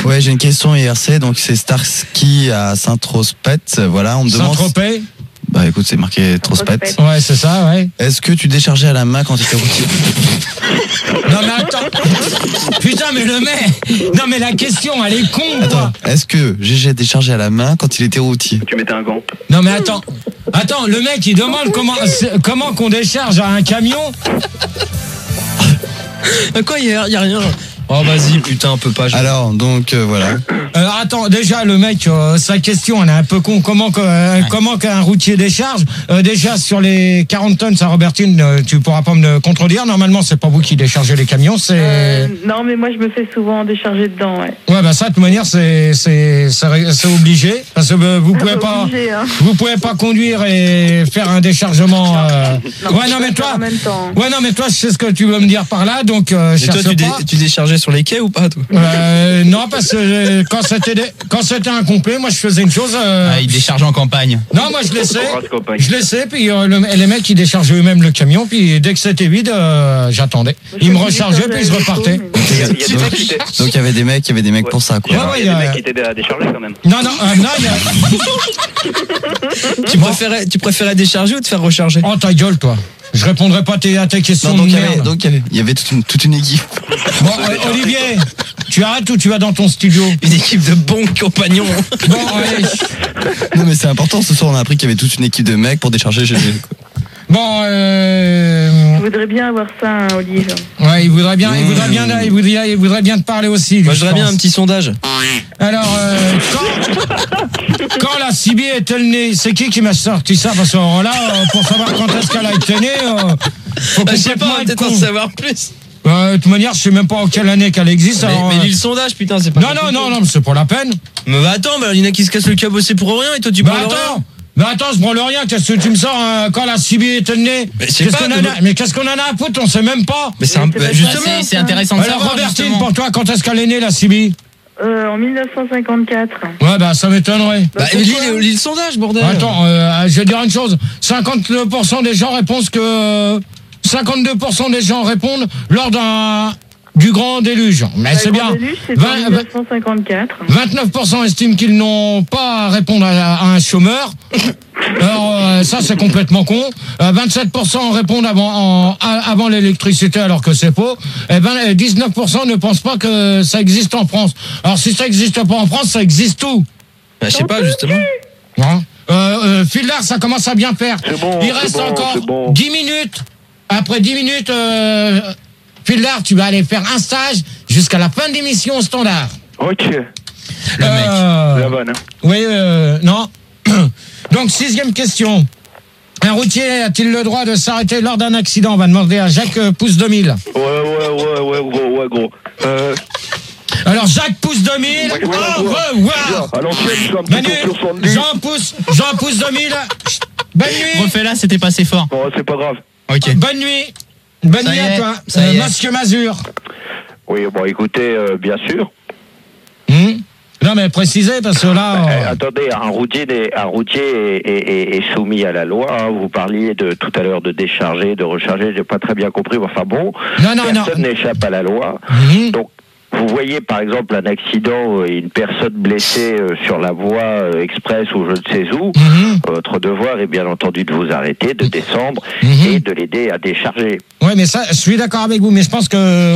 Ouais, j'ai une question IRC, donc c'est Starski à Saint-Trospet. Voilà, on me demande. Saint-Tropez. Bah écoute, c'est marqué Trospet. Ouais, c'est ça, ouais. Est-ce que tu déchargeais à la main quand tu étais routier? Non mais attends. Putain, mais le mec. Non mais la question, elle est con, quoi. Est-ce que GG déchargeait à la main quand il était routier? Tu mettais un gant. Non mais attends. Attends, le mec, il demande comment qu'on décharge à un camion. Quoi, y a rien. Oh vas-y, putain, on peut pas. Alors, donc voilà. Attends, déjà le mec, sa question, elle est un peu con. Comment qu'un routier décharge? Déjà sur les 40 tonnes, ça, Robertine, tu pourras pas me contredire. Normalement, c'est pas vous qui déchargez les camions, c'est. Non, mais moi je me fais souvent décharger dedans. Ouais. Ouais, bah ça, de toute manière, c'est obligé, parce que vous pouvez pas, obligé, hein. vous pouvez pas conduire et faire un déchargement. Ouais, non mais toi, en même temps. ouais, non mais toi, je sais ce que tu veux me dire par là, donc. Et toi, cherche pas. tu déchargeais sur les quais ou pas, toi? Non, parce que quand c'était incomplet, moi je faisais une chose. Il décharge en campagne. Non, moi je laissais, puis les mecs ils déchargeaient eux-mêmes le camion, puis dès que c'était vide, j'attendais. Ils me rechargeaient, puis je repartais. Il y a des mecs qui Donc il y avait des mecs pour ça, quoi. il y a des mecs qui t'aidaient à décharger quand même. Non, Tu préférais décharger ou te faire recharger? Oh ta gueule, toi. Je répondrai pas à tes questions. Non, de merde. il y avait toute une équipe. Bon, Olivier, tu arrêtes ou tu vas dans ton studio? Une équipe de bons compagnons. Bon, allez. Non mais c'est important, ce soir on a appris qu'il y avait toute une équipe de mecs pour décharger GG. Bon, Je voudrais bien avoir ça, hein, Olivier. ouais, il voudrait bien te parler aussi. Moi, je voudrais bien un petit sondage. Alors, quand la CB est-elle née? C'est qui m'a sorti ça? Parce que là, pour savoir quand est-ce qu'elle a été née, faut Je sais pas, complètement être peut-être en con. savoir plus. De toute manière, je sais même pas en quelle année qu'elle existe. Alors, Mais lis le sondage, putain, c'est pas. Non, mais c'est pas la peine. Mais bah attends, il y en a qui se cassent le cabossé pour rien et toi tu parles rien. Attends, je branle rien. Qu'est-ce que tu me sors quand la CB est née? Mais je sais pas, Mais qu'est-ce qu'on en a à foutre? On sait même pas. Mais c'est un peu justement. C'est intéressant de Alors savoir. Robertine, justement. pour toi, quand est-ce qu'elle est née la CB? En 1954. Ouais, bah ça m'étonnerait. Bah lis le sondage, bordel. Attends, je vais dire une chose. 52% des gens répondent que 52% des gens répondent lors du grand déluge. Mais c'est bien. C'est en 1954. 29% estiment qu'ils n'ont pas à répondre à un chômeur. Alors ça c'est complètement con. 27% répondent avant l'électricité alors que c'est faux. Et 19% ne pensent pas que ça existe en France. Alors si ça n'existe pas en France, ça existe où? Bah, je sais pas justement. Hein? Fildar, ça commence à bien faire. Bon, Il reste encore bon. 10 minutes. Après 10 minutes, Fildar, tu vas aller faire un stage jusqu'à la fin de l'émission au standard. Ok. La bonne. Oui, non. Donc, 6e question. Un routier a-t-il le droit de s'arrêter lors d'un accident? On va demander à Jacques Pouce 2000. Ouais, gros. Alors, Jacques Pouce 2000. À l'ancienne, je suis un petit Manu, peu sur 70. Jean Pouce 2000. Bonne nuit. Refais-la, c'était pas assez fort. Bon, c'est pas grave. Ok. Bonne nuit. Bonne nuit à toi. Ça y est. Monsieur Mazur. Oui, bon, écoutez, bien sûr. Non, mais précisez, parce que là... Attendez, un routier est soumis à la loi. Hein. Vous parliez tout à l'heure de décharger, de recharger. J'ai pas très bien compris. Enfin bon, personne n'échappe à la loi. Donc, vous voyez par exemple un accident et une personne blessée sur la voie express ou je ne sais où, votre devoir est bien entendu de vous arrêter, de descendre et de l'aider à décharger. Oui, mais ça, je suis d'accord avec vous, mais je pense que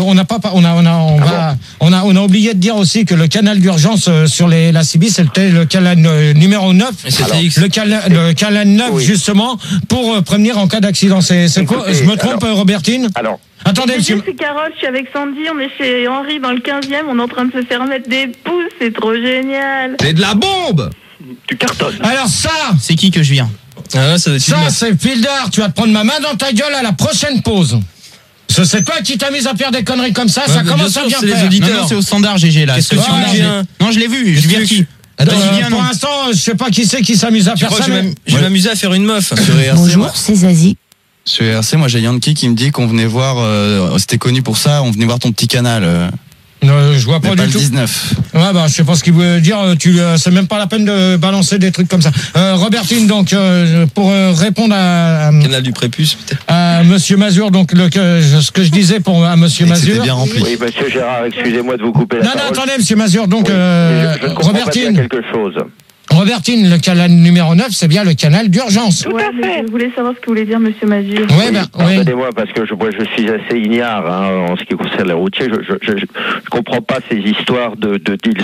on a oublié de dire aussi que le canal d'urgence sur la CB, c'était le canal numéro 9. Le canal 9, oui. Justement, pour prévenir en cas d'accident. C'est quoi? Je me trompe, Robertine? Alors. Attendez, monsieur. C'est Carole, je suis avec Sandy, on est chez Henri dans le 15e, on est en train de se faire mettre des pouces, c'est trop génial. C'est de la bombe. Tu cartonnes. Alors ça, c'est qui que je viens? Ça c'est Fildar, tu vas te prendre ma main dans ta gueule à la prochaine pause. C'est toi qui t'amuses à faire des conneries comme ça, ça commence à bien faire. Les auditeurs. Non, c'est au standard GG là. Qu'est-ce que tu veux? Non, je l'ai vu, je viens qui? Pour l'instant, je sais pas qui c'est qui s'amuse à faire ça. Je vais m'amuser à faire une meuf. Bonjour, c'est Zazie. Sur ERC, moi j'ai Yankee qui me dit qu'on venait voir, c'était connu pour ça, on venait voir ton petit canal. Je vois pas Mais du pas le tout. 19. Ouais, bah, je sais pas ce qu'il veut dire. C'est même pas la peine de balancer des trucs comme ça. Robertine, donc, pour répondre à Canal du prépuce, peut-être. à Monsieur Mazur, donc, ce que je disais à Monsieur Et que c'était Mazur. bien rempli. Oui, monsieur Gérard, excusez-moi de vous couper la Non, parole. attendez, Monsieur Mazur, donc, Oui, mais je ne comprends pas bien Robertine. quelque chose. Robertine, le canal numéro 9, c'est bien le canal d'urgence. Ouais, mais je voulais savoir ce que voulait dire Monsieur Mazur. Ouais, ben, oui. Pardonnez-moi, parce que moi, je suis assez ignare en ce qui concerne les routiers. Je comprends pas ces histoires de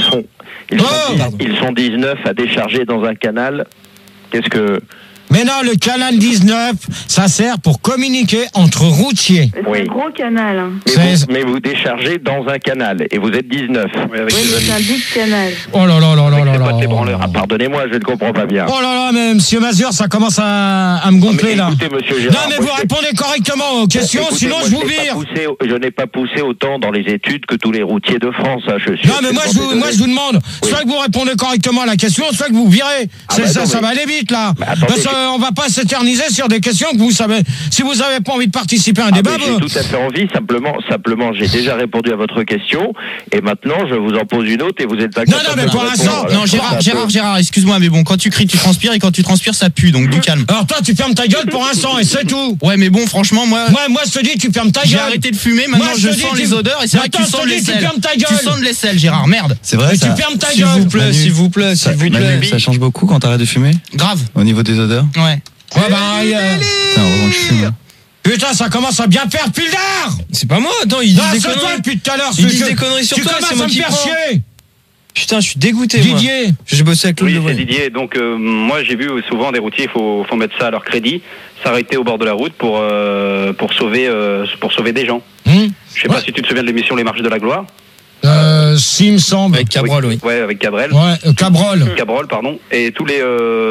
ils sont 19 à décharger dans un canal. Qu'est-ce que... Mais non, le canal 19, ça sert pour communiquer entre routiers. C'est Oui. un gros canal. Hein. Mais vous déchargez dans un canal et vous êtes 19. Oui, mais c'est un big canal. Oh là là là là là C'est pas là. des branleurs. Ah, pardonnez-moi, je ne comprends pas bien. Oh là là, mais Monsieur Mazur, ça commence à me gonfler, Mais là. écoutez, monsieur Non, Gérard, mais moi, vous répondez correctement aux questions, Écoutez, sinon moi, je vous vire. je n'ai pas poussé autant dans les études que tous les routiers de France. Hein, je suis Non, mais moi je vous demande, soit que vous répondez correctement à la question, soit que vous virez. Ça va aller vite, là. Attendez, Parce qu'on va pas s'éterniser sur des questions que vous savez. Si vous avez pas envie de participer à un débat, j'ai tout à fait envie. Simplement, j'ai déjà répondu à votre question et maintenant je vous en pose une autre et vous êtes d'accord. Non, mais pour l'instant, Non, Gérard, excuse-moi, mais bon, quand tu cries, tu transpires, et quand tu transpires, ça pue, donc du calme. alors toi, tu fermes ta gueule pour l'instant et c'est tout. Ouais, mais bon, franchement, moi, Moi, je te dis, tu fermes ta gueule. j'ai arrêté de fumer, maintenant Moi, je te dis, sens les odeurs, et c'est vrai que tu Attends, sens je de te dis, tu l'aisselle. fermes ta Tu gueule. sens de l'aisselle, Gérard, merde. C'est vrai, Mais ça. tu fermes ta S'il gueule. vous plaît, Manu. s'il vous plaît, s'il vous plaît. Manu, ça change beaucoup quand t'arrêtes de fumer Grave. au niveau des odeurs. Ouais. Ouais, bah, Putain, heureusement que je fume. putain, ça commence à bien faire depuis le dard. C'est pas moi, attends, ils Non, disent des c'est toi conneries. depuis tout à l'heure. Ils disent des conneries sur tu toi, commences c'est moi à me qui faire prends. chier. Putain, je suis dégoûté, moi. Didier. J'ai bossé avec Claude Oui, c'est Levoy. Didier. Donc, moi, j'ai vu souvent des routiers, il faut mettre ça à leur crédit, s'arrêter au bord de la route pour sauver des gens. Je sais pas si tu te souviens de l'émission Les Marches de la Gloire. Si, il me semble. Avec Cabrol, oui. Ouais, avec Cabrel. Ouais, Cabrol. Cabrol, pardon. Et tous les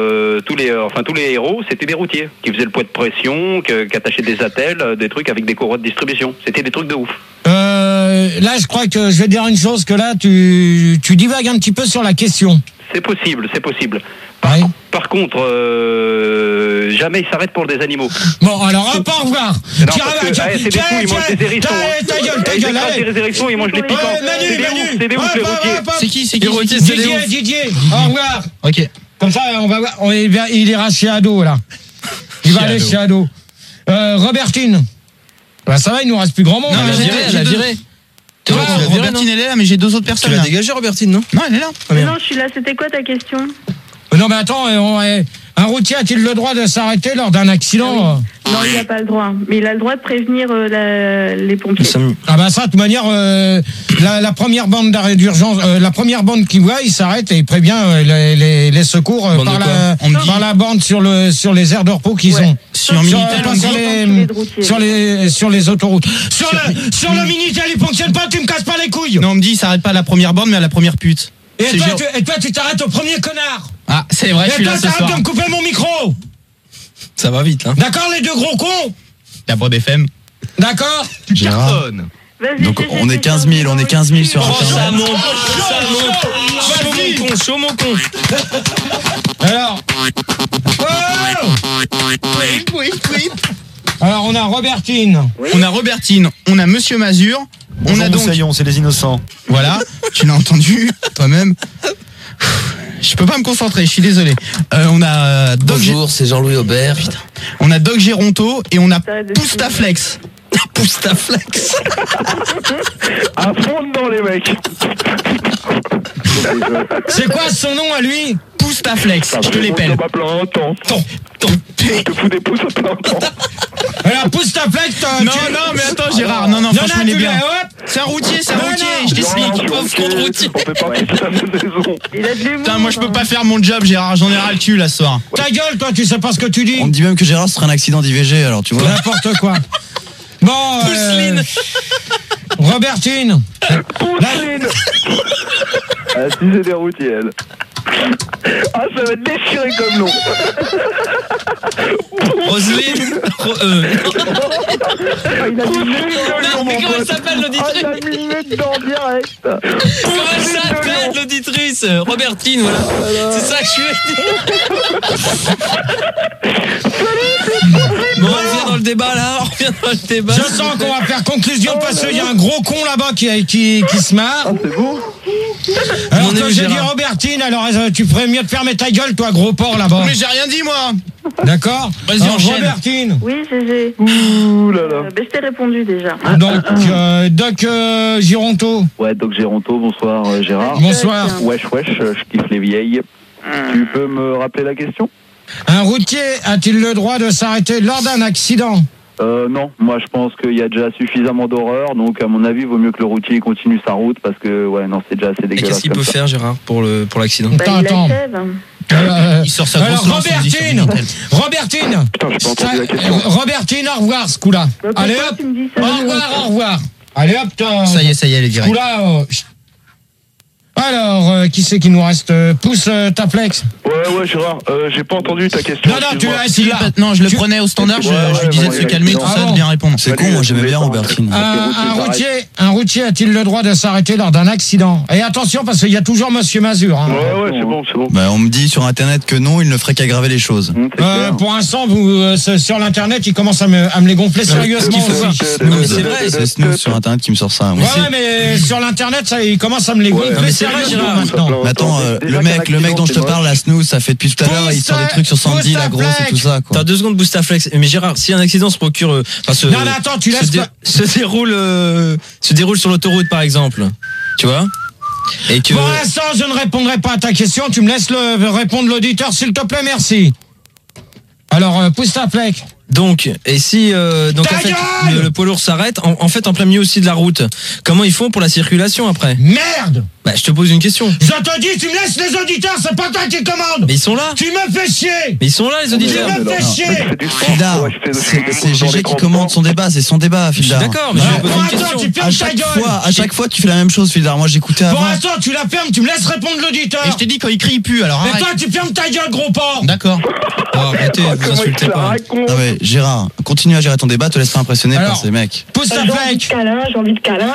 héros, c'était des routiers qui faisaient le poids de pression, qui attachaient des attelles, des trucs avec des courroies de distribution. C'était des trucs de ouf. Là, je crois que je vais dire une chose, que là, tu divagues un petit peu sur la question. C'est possible, c'est possible. Ouais. Par contre, jamais ils s'arrêtent pour des animaux. Bon, alors, hop, au revoir. Non, parce que, c'est des fous, ils mangent des hérissons. Ta gueule, Ils allez. écrasent des hérissons, ils mangent des piquants. Manu. C'est des ouf, les routiers. C'est qui Didier, au revoir. Ok. Comme ça, on va voir. Il ira chez Ado, là. Il va aller chez Ado. Robertine. Bah, ça va, il nous reste plus grand monde. Non, mais Elle a viré. Toi, Robertine, elle est là, mais j'ai 2 autres personnes. Tu l'as là. dégagé, Robertine, non? Non, elle est là. Non, je suis là. C'était quoi ta question? Non, mais attends, un routier a-t-il le droit de s'arrêter lors d'un accident? Non, il n'a pas le droit. Mais il a le droit de prévenir les pompiers. Ah bah ça, de toute manière, la première bande d'arrêt d'urgence, la première bande qui voit, il s'arrête et il prévient les secours par la bande sur les aires de repos qu'ils ont. Sur Minitel, sur les autoroutes. Sur le Minitel, il fonctionne pas, tu me casses pas les couilles. Non, on me dit, il s'arrête pas à la première bande, mais à la première pute. Et toi, tu t'arrêtes au premier connard. Ah, c'est vrai, je suis Et là toi, ce soir. t'arrêtes de me couper mon micro. Ça va vite, hein. D'accord, les deux gros cons. La Bande FM. D'accord. Gérard. Vas-y, Donc on est 15 000, sur Oh, Internet. ça monte. Chaud mon con. Alors. Alors, on a Robertine. On a Robertine, on a Monsieur Mazur. On a donc. c'est les innocents. Voilà, tu l'as entendu toi-même. Je peux pas me concentrer, je suis désolé. On a Doc. Bonjour, c'est Jean-Louis Aubert. Putain. On a Doc Géronto et on a Poustaflex. Poustaflex. À fond dedans, les mecs. C'est quoi son nom à lui? Poustaflex, je te l'épelle. On va plein un temps. Je te fous des pouces à plein temps. Alors, pousse ta plaque, Non, mais attends, Gérard. Non, franchement, il est bien. Hop. C'est un routier, je Non, t'explique. pauvre con routier. On fait partie de la saison. Il a de l'humour. Putain, moi, je peux pas faire mon job, Gérard. J'en ai ras le cul, là, ce soir. Ta gueule, toi, tu sais pas ce que tu dis. On me dit même que Gérard serait un accident d'IVG, alors tu vois. N'importe quoi. Bon, Pousseline. Robertine. Pousseline. Ah, si c'est des routiers, elle. Ah, ça va être déchiré comme nom. Roselyne. Il a mis Mais comment elle s'appelle, l'auditrice? il a mis le nez dedans direct. Comment elle s'appelle, l'auditrice? Robertine, voilà. C'est ça que je suis. Bon, elle vient dans le débat là. On revient dans le débat. Je sens qu'on va faire conclusion parce qu'il y a un gros con là-bas qui se marre. Ah, c'est vous? Alors que j'ai dit Robertine, alors tu ferais mieux de fermer ta gueule, toi, gros porc là-bas. Mais j'ai rien dit, moi. D'accord. Vas-y, enchaîne. Robertine. Oui, GG. Ouh là là. Je t'ai répondu déjà. Donc, Doc Gironto. Ouais, Doc Géronto, bonsoir Gérard. Bonsoir. Wesh, je kiffe les vieilles. Tu peux me rappeler la question? Un routier a-t-il le droit de s'arrêter lors d'un accident? Non, moi je pense qu'il y a déjà suffisamment d'horreur, donc à mon avis, il vaut mieux que le routier continue sa route parce que ouais, non, c'est déjà assez Et dégueulasse. qu'est-ce qu'il peut faire, Gérard, pour l'accident? Attends. Il sort sa grosse alors lance, on dit sur Robertine, Minitel. Putain, j'ai pas entendu la question. Robertine, au revoir ce coup-là. Allez hop, au revoir. Allez hop, Ça y est, elle est directe. coup-là. Alors, qui c'est qui nous reste? Pousse ta flex. Ouais, Gérard, j'ai pas entendu ta question. Non, tu l'as Si, non, je le prenais au standard, je lui disais de se calmer, tout ça, de bien répondre. C'est con, moi j'aimais bien Robertine. Un routier a-t-il le droit de s'arrêter lors d'un accident? Et attention, parce qu'il y a toujours Monsieur Mazur. Hein. Ouais, c'est bon. Bah, on me dit sur internet que non, il ne ferait qu'aggraver les choses. Pour l'instant, sur l'internet, il commence à me les gonfler sérieusement. C'est vrai, C'est Snooze sur internet qui me sort ça. Ouais, mais sur l'internet, ça, il commence à me les gonfler mais c'est vrai, sérieusement Gérard. maintenant. Mais attends, le mec dont je te parle, la Snooze, ça fait depuis tout à l'heure, il sort des trucs sur Sandy, la grosse et tout ça, quoi. T'as 2 secondes, Boostaflex. Mais Gérard, si un accident se procure, Non, mais attends, tu laisses pas. se déroule sur l'autoroute, par exemple. Tu vois? Et que. Pour l'instant, je ne répondrai pas à ta question. Tu me laisses répondre l'auditeur, s'il te plaît, merci. Alors, pousse ta flex. Donc, et si donc en fait le poids lourd s'arrête, en fait en plein milieu aussi de la route, comment ils font pour la circulation après? Merde! Bah, je te pose une question. Je te dis, tu me laisses les auditeurs, c'est pas toi qui commande! Mais ils sont là! Tu me fais chier! Mais ils sont là, les auditeurs! Tu me fais chier! Fildar, c'est GG qui commande son débat, c'est son débat, Je suis Fildar. d'accord, mais je vais poser une Attends, question. tu fermes ta gueule! À chaque fois, tu fais la même chose, Fildar. Moi, j'écoutais avant. Pour l'instant, tu la fermes, tu me laisses répondre l'auditeur! Et je t'ai dit, quand il crie, il pue, alors Mais arrête. toi, tu fermes ta gueule, gros porc! D'accord. Oh, arrêtez, vous insultez pas. Non mais Gérard, continue à gérer ton débat, te laisse pas impressionner par ces mecs. Pousse ta flex! J'ai envie de câlin.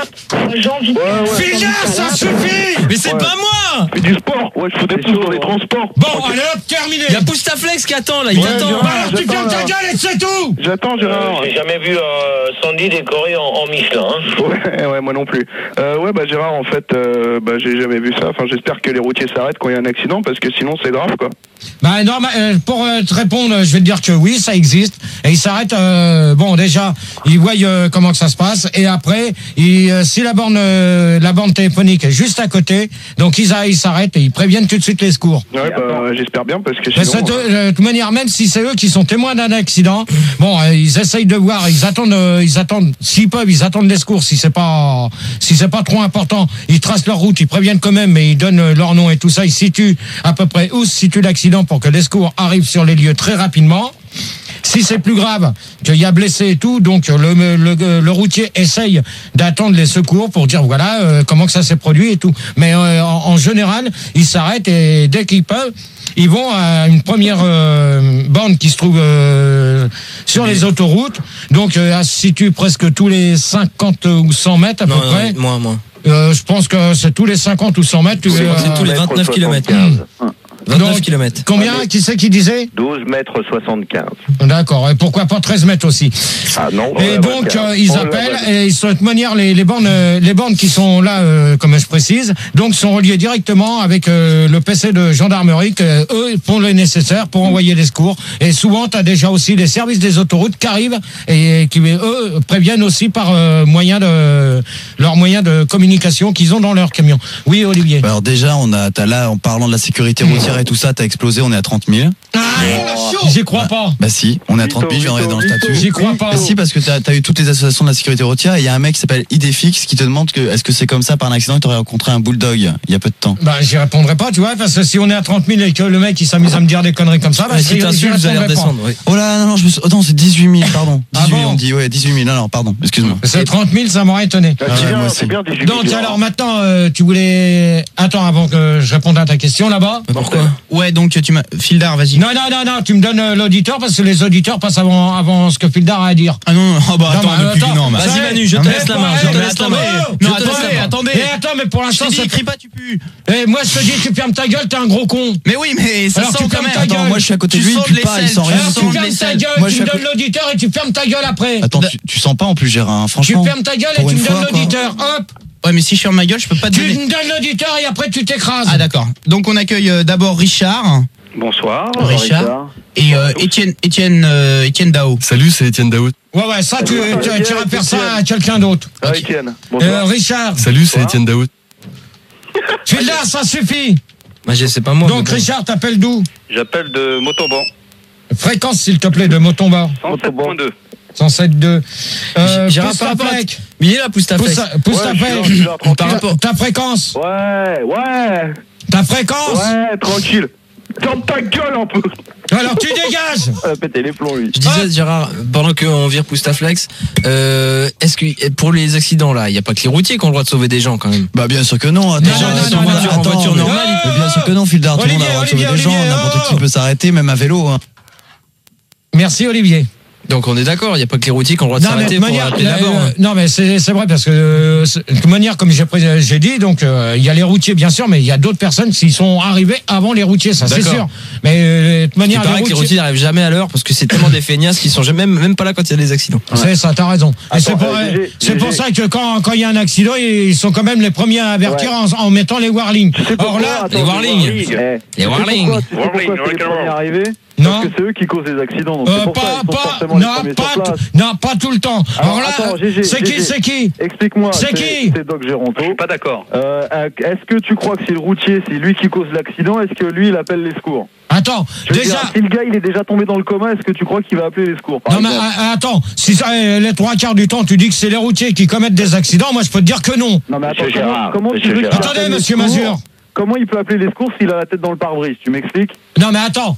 Fildar, ça suffit! Mais c'est pas moi! Fais du sport, ouais, je fais des pouces dans les transports. Bon, allez hop, terminé! Il y a Boostaflex qui attend là, il t'attend. Bah alors, tu fermes ta gueule et c'est tout! J'attends, Gérard. J'ai jamais vu Sandy décoré en Michelin. Hein. Ouais, moi non plus. Gérard, en fait, j'ai jamais vu ça. Enfin, j'espère que les routiers s'arrêtent quand il y a un accident parce que sinon c'est grave, quoi. Bah non, pour te répondre, je vais te dire que oui, ça existe. Et ils s'arrêtent. Bon, déjà, ils voient comment que ça se passe. Et après, si la borne téléphonique est juste à côté, donc ils s'arrêtent et ils préviennent tout de suite les secours. Ouais, j'espère bien parce que Mais sinon. de toute manière, même si c'est eux qui sont témoins d'un accident, bon, ils essayent de voir, ils attendent, s'ils peuvent, ils attendent les secours. Si c'est pas trop important, ils tracent leur route, ils préviennent quand même, mais ils donnent leur nom et tout ça. Ils situent à peu près où se situe l'accident pour que les secours arrivent sur les lieux très rapidement. Si c'est plus grave, qu'il y a blessé et tout, donc le routier essaye d'attendre les secours pour dire voilà comment que ça s'est produit et tout. Mais en général, ils s'arrêtent et dès qu'ils peuvent, ils vont à une première borne qui se trouve sur les autoroutes. Donc elle se situe presque tous les 50 ou 100 mètres à peu près. Moins. Je pense que c'est tous les 50 ou 100 mètres. C'est tous les 29 km. 29 km. Combien? Qui c'est qui disait? 12 mètres 75. D'accord. Et pourquoi pas 13 mètres aussi? Ah non. Et donc ils appellent et de toute manière les bornes qui sont là, comme je précise, donc sont reliées directement avec le PC de gendarmerie que eux font le nécessaire pour envoyer les secours. Et souvent tu as déjà aussi les services des autoroutes qui arrivent et qui eux préviennent aussi par leur moyen de communication qu'ils ont dans leur camion. Oui, Olivier. Alors déjà t'as là en parlant de la sécurité routière et tout ça, t'as explosé, on est à 30 000. J'y crois pas. Bah si, on est à 30 000, je viens dans le statut. J'y crois pas. Bah si, parce que t'as eu toutes les associations de la sécurité routière et il y a un mec qui s'appelle Idefix qui te demande est-ce que c'est comme ça par un accident que t'aurais rencontré un bulldog il y a peu de temps. Bah j'y répondrai pas, tu vois, parce que si on est à 30 000 et que le mec il s'amuse à me dire des conneries comme ça, bah si t'insultes, vous allez redescendre. Oui. Oh là, non, non, c'est 18 000, pardon. 18 000, bon on dit, ouais, 18 000, non, pardon, excuse-moi. C'est 30 000, ça m'aurait étonné. C'est bien 18 Donc alors maintenant, tu voulais... Attends, avant que je réponde à ta question là-bas. Pourquoi? Ouais, donc tu m'as... Fildar, vas-y. Non, tu me donnes l'auditeur parce que les auditeurs passent avant ce que Fildar a à dire. Ah non, attends, vas-y Manu, je te laisse la main. Non, attendez. Attends, mais pour l'instant, ça crie pas, tu pues. Et moi, je te dis, tu fermes ta gueule, t'es un gros con. Mais oui, mais ça sent quand même. Attends, moi je suis à côté de lui, il pue pas, il sent rien. Tu fermes ta gueule, tu me donnes l'auditeur et tu fermes ta gueule après. Attends, tu sens pas en plus, Gérard, franchement. Tu fermes ta gueule et tu me donnes l'auditeur, hop. Ouais, mais si je ferme ma gueule, je peux pas te donner. Tu me donnes l'auditeur et après tu t'écrases. Ah d'accord. Donc on accueille d'abord Richard. Bonsoir. Richard. Et Étienne Dao. Salut, c'est Étienne Dao. Ouais, ça tu réfères ça à quelqu'un d'autre. Ah, Étienne. Bonsoir. Richard. Salut, c'est Étienne Dao. Fildar, ça suffit. Bah, c'est pas moi. Donc Richard, t'appelles d'où? J'appelle de Montauban. Fréquence s'il te plaît de Montauban. 107.2. 107.2. Gérard Parapet. Il est là, pousse ta fesse. Pousse ta fesse. Ta fréquence. Ouais. Ta fréquence. Ouais, tranquille. Ferme ta gueule un peu. Alors tu dégages. Péter les plombs, lui. Je disais, Gérard, pendant qu'on vire Poustaflex, est-ce que pour les accidents là, il n'y a pas que les routiers qui ont le droit de sauver des gens quand même? Bah bien sûr que non. Non, en voiture normale. Bien sûr que non, Fildar, tout le monde a le droit de sauver des gens, n'importe qui peut s'arrêter, même à vélo. Merci Olivier. Donc on est d'accord, il n'y a pas que les routiers qui ont le droit de s'arrêter pour appeler d'abord. Non mais c'est vrai parce que de toute manière, comme j'ai dit, donc il y a les routiers bien sûr, mais il y a d'autres personnes qui sont arrivées avant les routiers, ça c'est sûr. Mais de toute manière, il paraît que les routiers n'arrivent jamais à l'heure parce que c'est tellement des feignasses qui sont même pas là quand il y a des accidents. C'est ça, t'as raison. Et c'est pour ça que quand il y a un accident, ils sont quand même les premiers à avertir en mettant les warnings. Or là, les warnings. Les warnings. Non. Parce que c'est eux qui causent les accidents. Donc pas tout le temps. Alors là, c'est qui Explique-moi. C'est qui? C'est Doc Géronto. Je suis pas d'accord. Est-ce que tu crois que c'est le routier, c'est lui qui cause l'accident? Est-ce que lui, il appelle les secours? Attends, déjà. Si le gars il est déjà tombé dans le coma, est-ce que tu crois qu'il va appeler les secours? Non mais attends, si ça, les 3/4 du temps tu dis que c'est les routiers qui commettent des accidents, moi je peux te dire que non. Non mais attends, comment tu veux? Attendez, monsieur Mazur. Comment il peut appeler les secours s'il a la tête dans le pare-brise? Tu m'expliques? Non mais attends,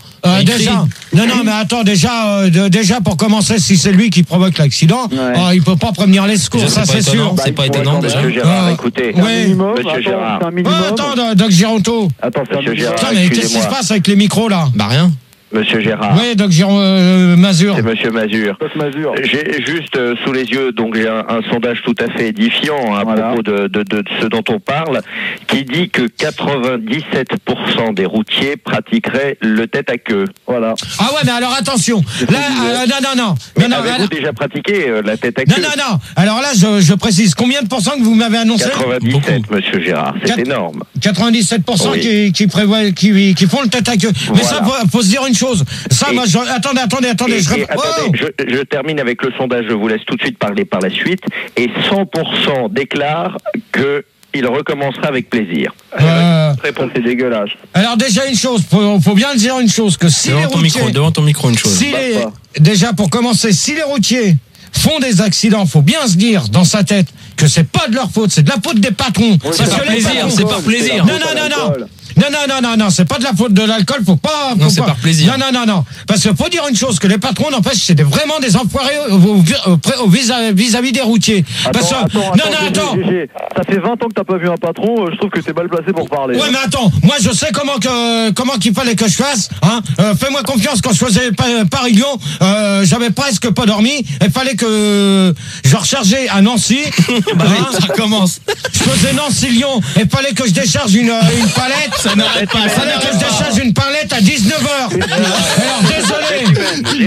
déjà pour commencer, si c'est lui qui provoque l'accident, il peut pas prévenir les secours, ça c'est sûr. C'est pas étonnant déjà. Monsieur Gérard, écoutez, Monsieur Gérard. Attends, Doc Géronto. Attends, Monsieur Gérard. Putain, mais qu'est-ce qui se passe avec les micros là? Bah rien. Monsieur Gérard. Oui, Doc Mazur. C'est Monsieur Mazur. J'ai juste sous les yeux, donc j'ai un sondage tout à fait édifiant à propos de ce dont on parle, qui dit que 97% des routiers pratiqueraient le tête à queue. Voilà. Ah ouais, mais alors attention. Là, non. Avez-vous déjà pratiqué la tête à queue? Non. Alors là, je précise. Combien de pourcents que vous m'avez annoncé? 97, Monsieur Gérard. C'est énorme. 97% qui prévoient, qui font le tête à queue. Mais ça, faut se dire une chose. Ça, moi, attendez. Je termine avec le sondage, je vous laisse tout de suite parler par la suite. Et 100% déclarent qu'il recommencera avec plaisir. Réponse, c'est dégueulasse. Alors déjà une chose, faut bien dire une chose, que si les routiers... Devant ton micro, une chose. Déjà pour commencer, si les routiers font des accidents, faut bien se dire dans sa tête que c'est pas de leur faute, c'est de la faute des patrons. C'est par plaisir, c'est par plaisir. Non, c'est pas de la faute de l'alcool, faut pas... Non, c'est par plaisir. Non. Parce qu'il faut dire une chose, que les patrons, n'empêche, c'est vraiment des enfoirés vis-à-vis des routiers. Attends. Ça fait 20 ans que t'as pas vu un patron, je trouve que t'es mal placé pour parler. Ouais, mais attends, moi je sais comment qu'il fallait que je fasse, hein. Fais-moi confiance, quand je faisais Paris-Lyon, j'avais presque pas dormi, il fallait que je rechargeais à Nancy. Ça commence. Je faisais Nancy-Lyon, il fallait que je décharge une palette. Ça n'arrête pas. Il fallait que je décharge une palette à 19h. Alors désolé.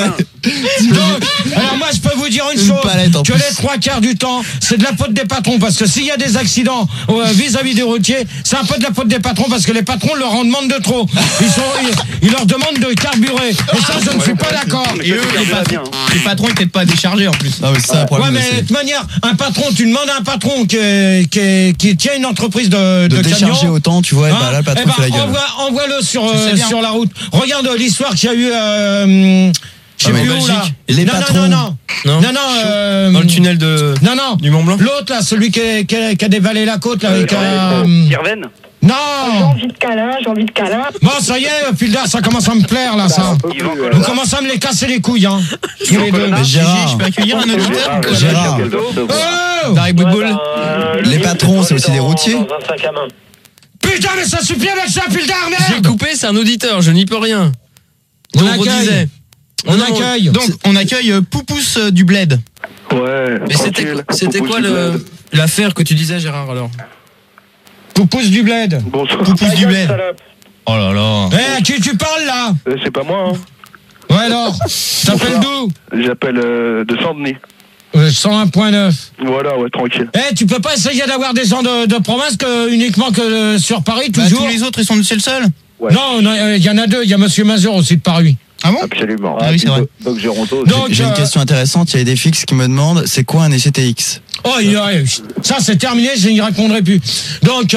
Alors moi je peux vous dire une chose, que les 3/4 du temps c'est de la faute des patrons, parce que s'il y a des accidents vis-à-vis des routiers, c'est un peu de la faute des patrons, parce que les patrons leur en demandent de trop. Ils leur demandent de carburer, et ça je ne suis pas d'accord. Et eux, les patrons ils n'étaient pas déchargés en plus. Ah oui, c'est un problème. Ouais, mais de toute manière, un patron, tu demandes à un patron qui tient une entreprise de décharger autant, tu vois, là le patron fait la gueule. Envoie-le sur la route. Regarde l'histoire qu'il y a eu je sais plus où là. Les patrons. Non. Dans le tunnel du Mont Blanc. L'autre là, celui qui a dévalé la côte là avec Sirven. Non. J'ai envie de câlin. Bon, ça y est, Fildar, ça commence à me plaire là, ça. Vous commencez à me les casser les couilles, hein. Tous les deux. Mais Gérard, je peux accueillir un auditeur? Gérard. Oh, Dari Boudboul. Les patrons, c'est aussi des routiers. Dans un sac à main. putain, mais ça suffit avec ça, Fildar, merde. J'ai coupé, c'est un auditeur, je n'y peux rien. Donc on disait. On accueille. Donc on accueille Poupous du Bled. Ouais. Mais c'était quoi l'affaire que tu disais, Gérard, alors? Poupous du Bled. Bonsoir. Poupous du Bled. Oh là là. Eh, à qui tu parles là? C'est pas moi, hein. Ouais, alors. T'appelles d'où? J'appelle de Saint-Denis. 101.9. Voilà, ouais, tranquille. Eh, tu peux pas essayer d'avoir des gens de province uniquement que sur Paris, toujours? Tous les autres, c'est le seul? Ouais. Non, il y en a deux. Il y a Monsieur Mazur aussi de Paris. Ah bon? Absolument. Ah oui, c'est vrai. Donc Géronto. J'ai une question intéressante. Il y a des fixes qui me demandent c'est quoi un ECTX? Oh, ça c'est terminé, je n'y répondrai plus. Donc,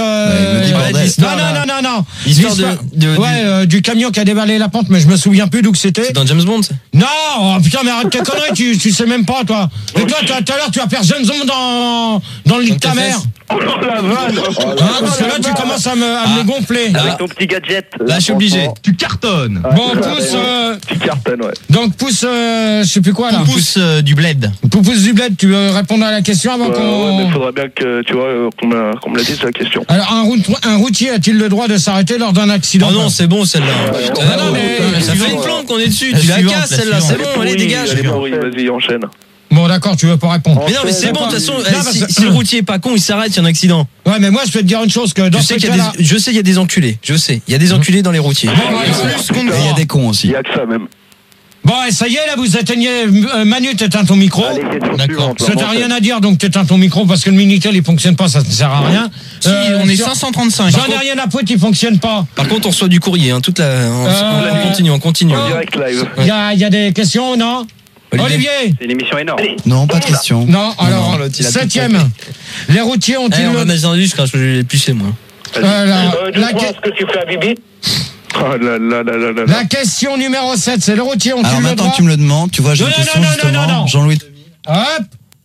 non. L'histoire du camion qui a dévalé la pente, mais je me souviens plus d'où que c'était. C'est dans James Bond, ça? Non, oh, putain, mais arrête tes conneries, tu sais même pas, toi. Et toi, tout à l'heure, tu vas faire James Bond dans le lit de ta mère. Oh la vanne. Parce que là, tu commences à me gonfler. Avec ton petit gadget. Là, je suis obligé. Tu cartonnes. Bon, pousse. Tu cartonnes, ouais. Donc, pousse, je sais plus quoi, là. Poupous du Bled. Poupous du Bled, tu veux répondre à la question avant qu'on... Ouais, mais faudrait bien que, tu vois, qu'on me la dise, la question. Alors, un routier a-t-il le droit de s'arrêter lors d'un accident? Oh non, c'est bon, celle-là. non, mais- Ça fait une plante qu'on est dessus. Tu la casses, celle-là. C'est bon, allez, dégage. Allez, vas-y, enchaîne. Bon, d'accord, tu veux pas répondre. Mais non, mais c'est bon, de toute façon, parce que- si le routier est pas con, il s'arrête, il y a un accident. Ouais, mais moi, je peux te dire une chose, que dans ce cas-là... Je sais qu'il y a des enculés. Je sais. Il y a des enculés dans les routiers. Et il y a des cons Il aussi. y a que ça, même. Bon, et ça y est, là, vous éteignez... Manu, t'éteins ton micro. Allez, question D'accord. suivante. Ça t'as rien à dire, donc t'éteins ton micro, parce que le Minitel, il fonctionne pas, ça ne sert à rien. Si, on est 535. J'en ai rien à foutre, il fonctionne pas. Par contre, on reçoit du courrier, hein, toute la. On continue. En direct live. Il y a des questions, non? Olivier? C'est une émission énorme. Non, pas de question. Non, alors, l'autre, il a tout 7e. Les routiers ont-ils On va le... mettre dans le je crois que je l'ai épluché, moi. Je crois ce que tu fais à Bibi. Oh là là là là là. La question numéro 7, c'est les routiers ont-ils Alors le maintenant droit... que tu me le demandes, tu vois, j'ai une question justement. Jean-Louis. Hop.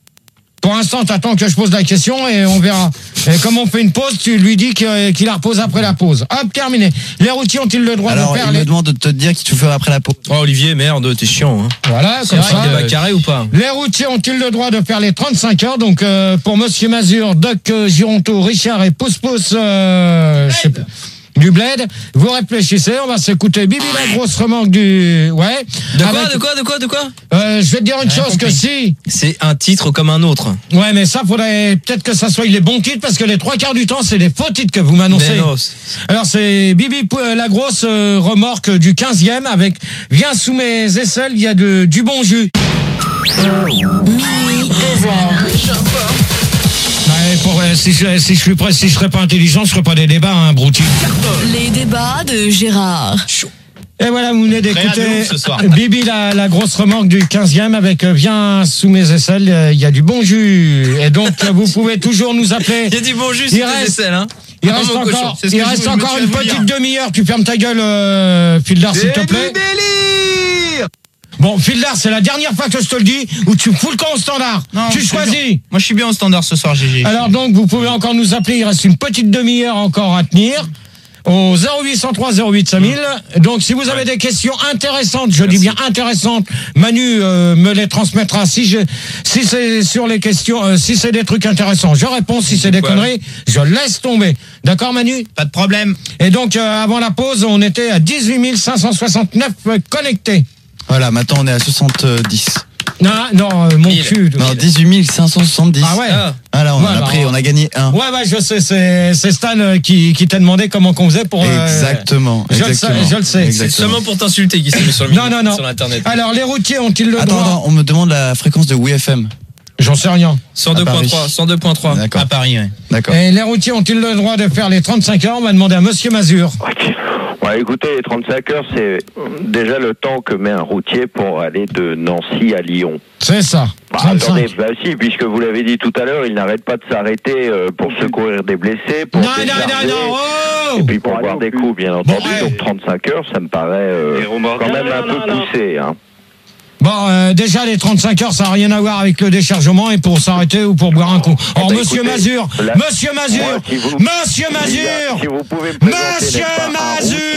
Pour l'instant, t'attends que je pose la question et on verra. Et comme on fait une pause, tu lui dis qu'il la repose après la pause. Hop, terminé. Les routiers ont-ils le droit Alors, de faire il me demande de te dire qu'il te fait après la pause. Oh, Olivier, merde, t'es chiant, hein. Voilà, C'est comme vrai, ça. débat carré ou pas? Les routiers ont-ils le droit de faire les 35 heures? Donc, pour Monsieur Mazur, Doc Gironto, Richard et Pousse-Pousse, je sais pas, du Bled, vous réfléchissez, on va s'écouter Bibi la grosse remorque du... Ouais. De quoi? Je vais te dire une chose, que si... C'est un titre comme un autre. Ouais, mais ça, faudrait peut-être que ça soit les bons titres, parce que les 3/4 du temps, c'est des faux titres que vous m'annoncez. Mais non, Alors, c'est Bibi la grosse remorque du 15e, avec Viens sous mes aisselles, il y a du bon jus. Minuit, 2h. Ouais, si je serais pas intelligent, je ferais pas des débats, hein, brouti. Les débats de Gérard. Et voilà, vous venez d'écouter Très ce soir. Bibi la grosse remorque du 15e avec Viens sous mes aisselles, il y a du bon jus. Et donc, vous pouvez toujours nous appeler. Il y a du bon jus, Il c'est reste- des aisselles, hein. Il reste encore, C'est ce que je me suis une à vous petite dire. demi-heure. Tu fermes ta gueule, Fildar, s'il te plaît. délire. Bon, Fildar, c'est la dernière fois que je te le dis, où tu fous le camp au standard. Non, Tu je suis choisis. bien. Moi, je suis bien au standard ce soir, GG. Alors donc, vous pouvez encore nous appeler. Il reste une petite demi-heure encore à tenir. Au 0803 08 5000. Donc, si vous avez des questions intéressantes, je dis bien intéressantes, Manu me les transmettra. Si c'est sur les questions, si c'est des trucs intéressants, je réponds. Si c'est des conneries, je laisse tomber. D'accord, Manu? Pas de problème. Et donc, avant la pause, on était à 18 569 connectés. Voilà, maintenant on est à 70. Non, mon cul. Non, 18 570. Ah ouais. Ah là, on a gagné un. Ouais, je sais, c'est Stan qui t'a demandé comment qu'on faisait pour... Exactement. Je le sais. C'est seulement pour t'insulter qu'il s'est mis sur le Non. sur Internet. Alors, les routiers ont-ils le droit? Attends, on me demande la fréquence de WFM. J'en sais rien. 102.3. D'accord. À Paris, ouais. D'accord. Et les routiers ont-ils le droit de faire les 35 heures? On va demander à Monsieur Mazur. Ouais, écoutez, les 35 heures, c'est déjà le temps que met un routier pour aller de Nancy à Lyon. C'est ça. Bah, 35. attendez, si, puisque vous l'avez dit tout à l'heure, il n'arrête pas de s'arrêter pour secourir des blessés, pour décharger, oh et puis pour boire des coups, bien entendu. ouais. Donc 35 heures, ça me paraît quand même un peu poussé. Hein. Bon, déjà, les 35 heures, ça n'a rien à voir avec le déchargement et pour s'arrêter ou pour boire un coup. Or, bah, Monsieur écoutez, Mazur, là, Monsieur Mazur, moi, si vous- Monsieur Mazur, Si vous pouvez me présenter, Monsieur n'est-ce pas, un Mazur. routier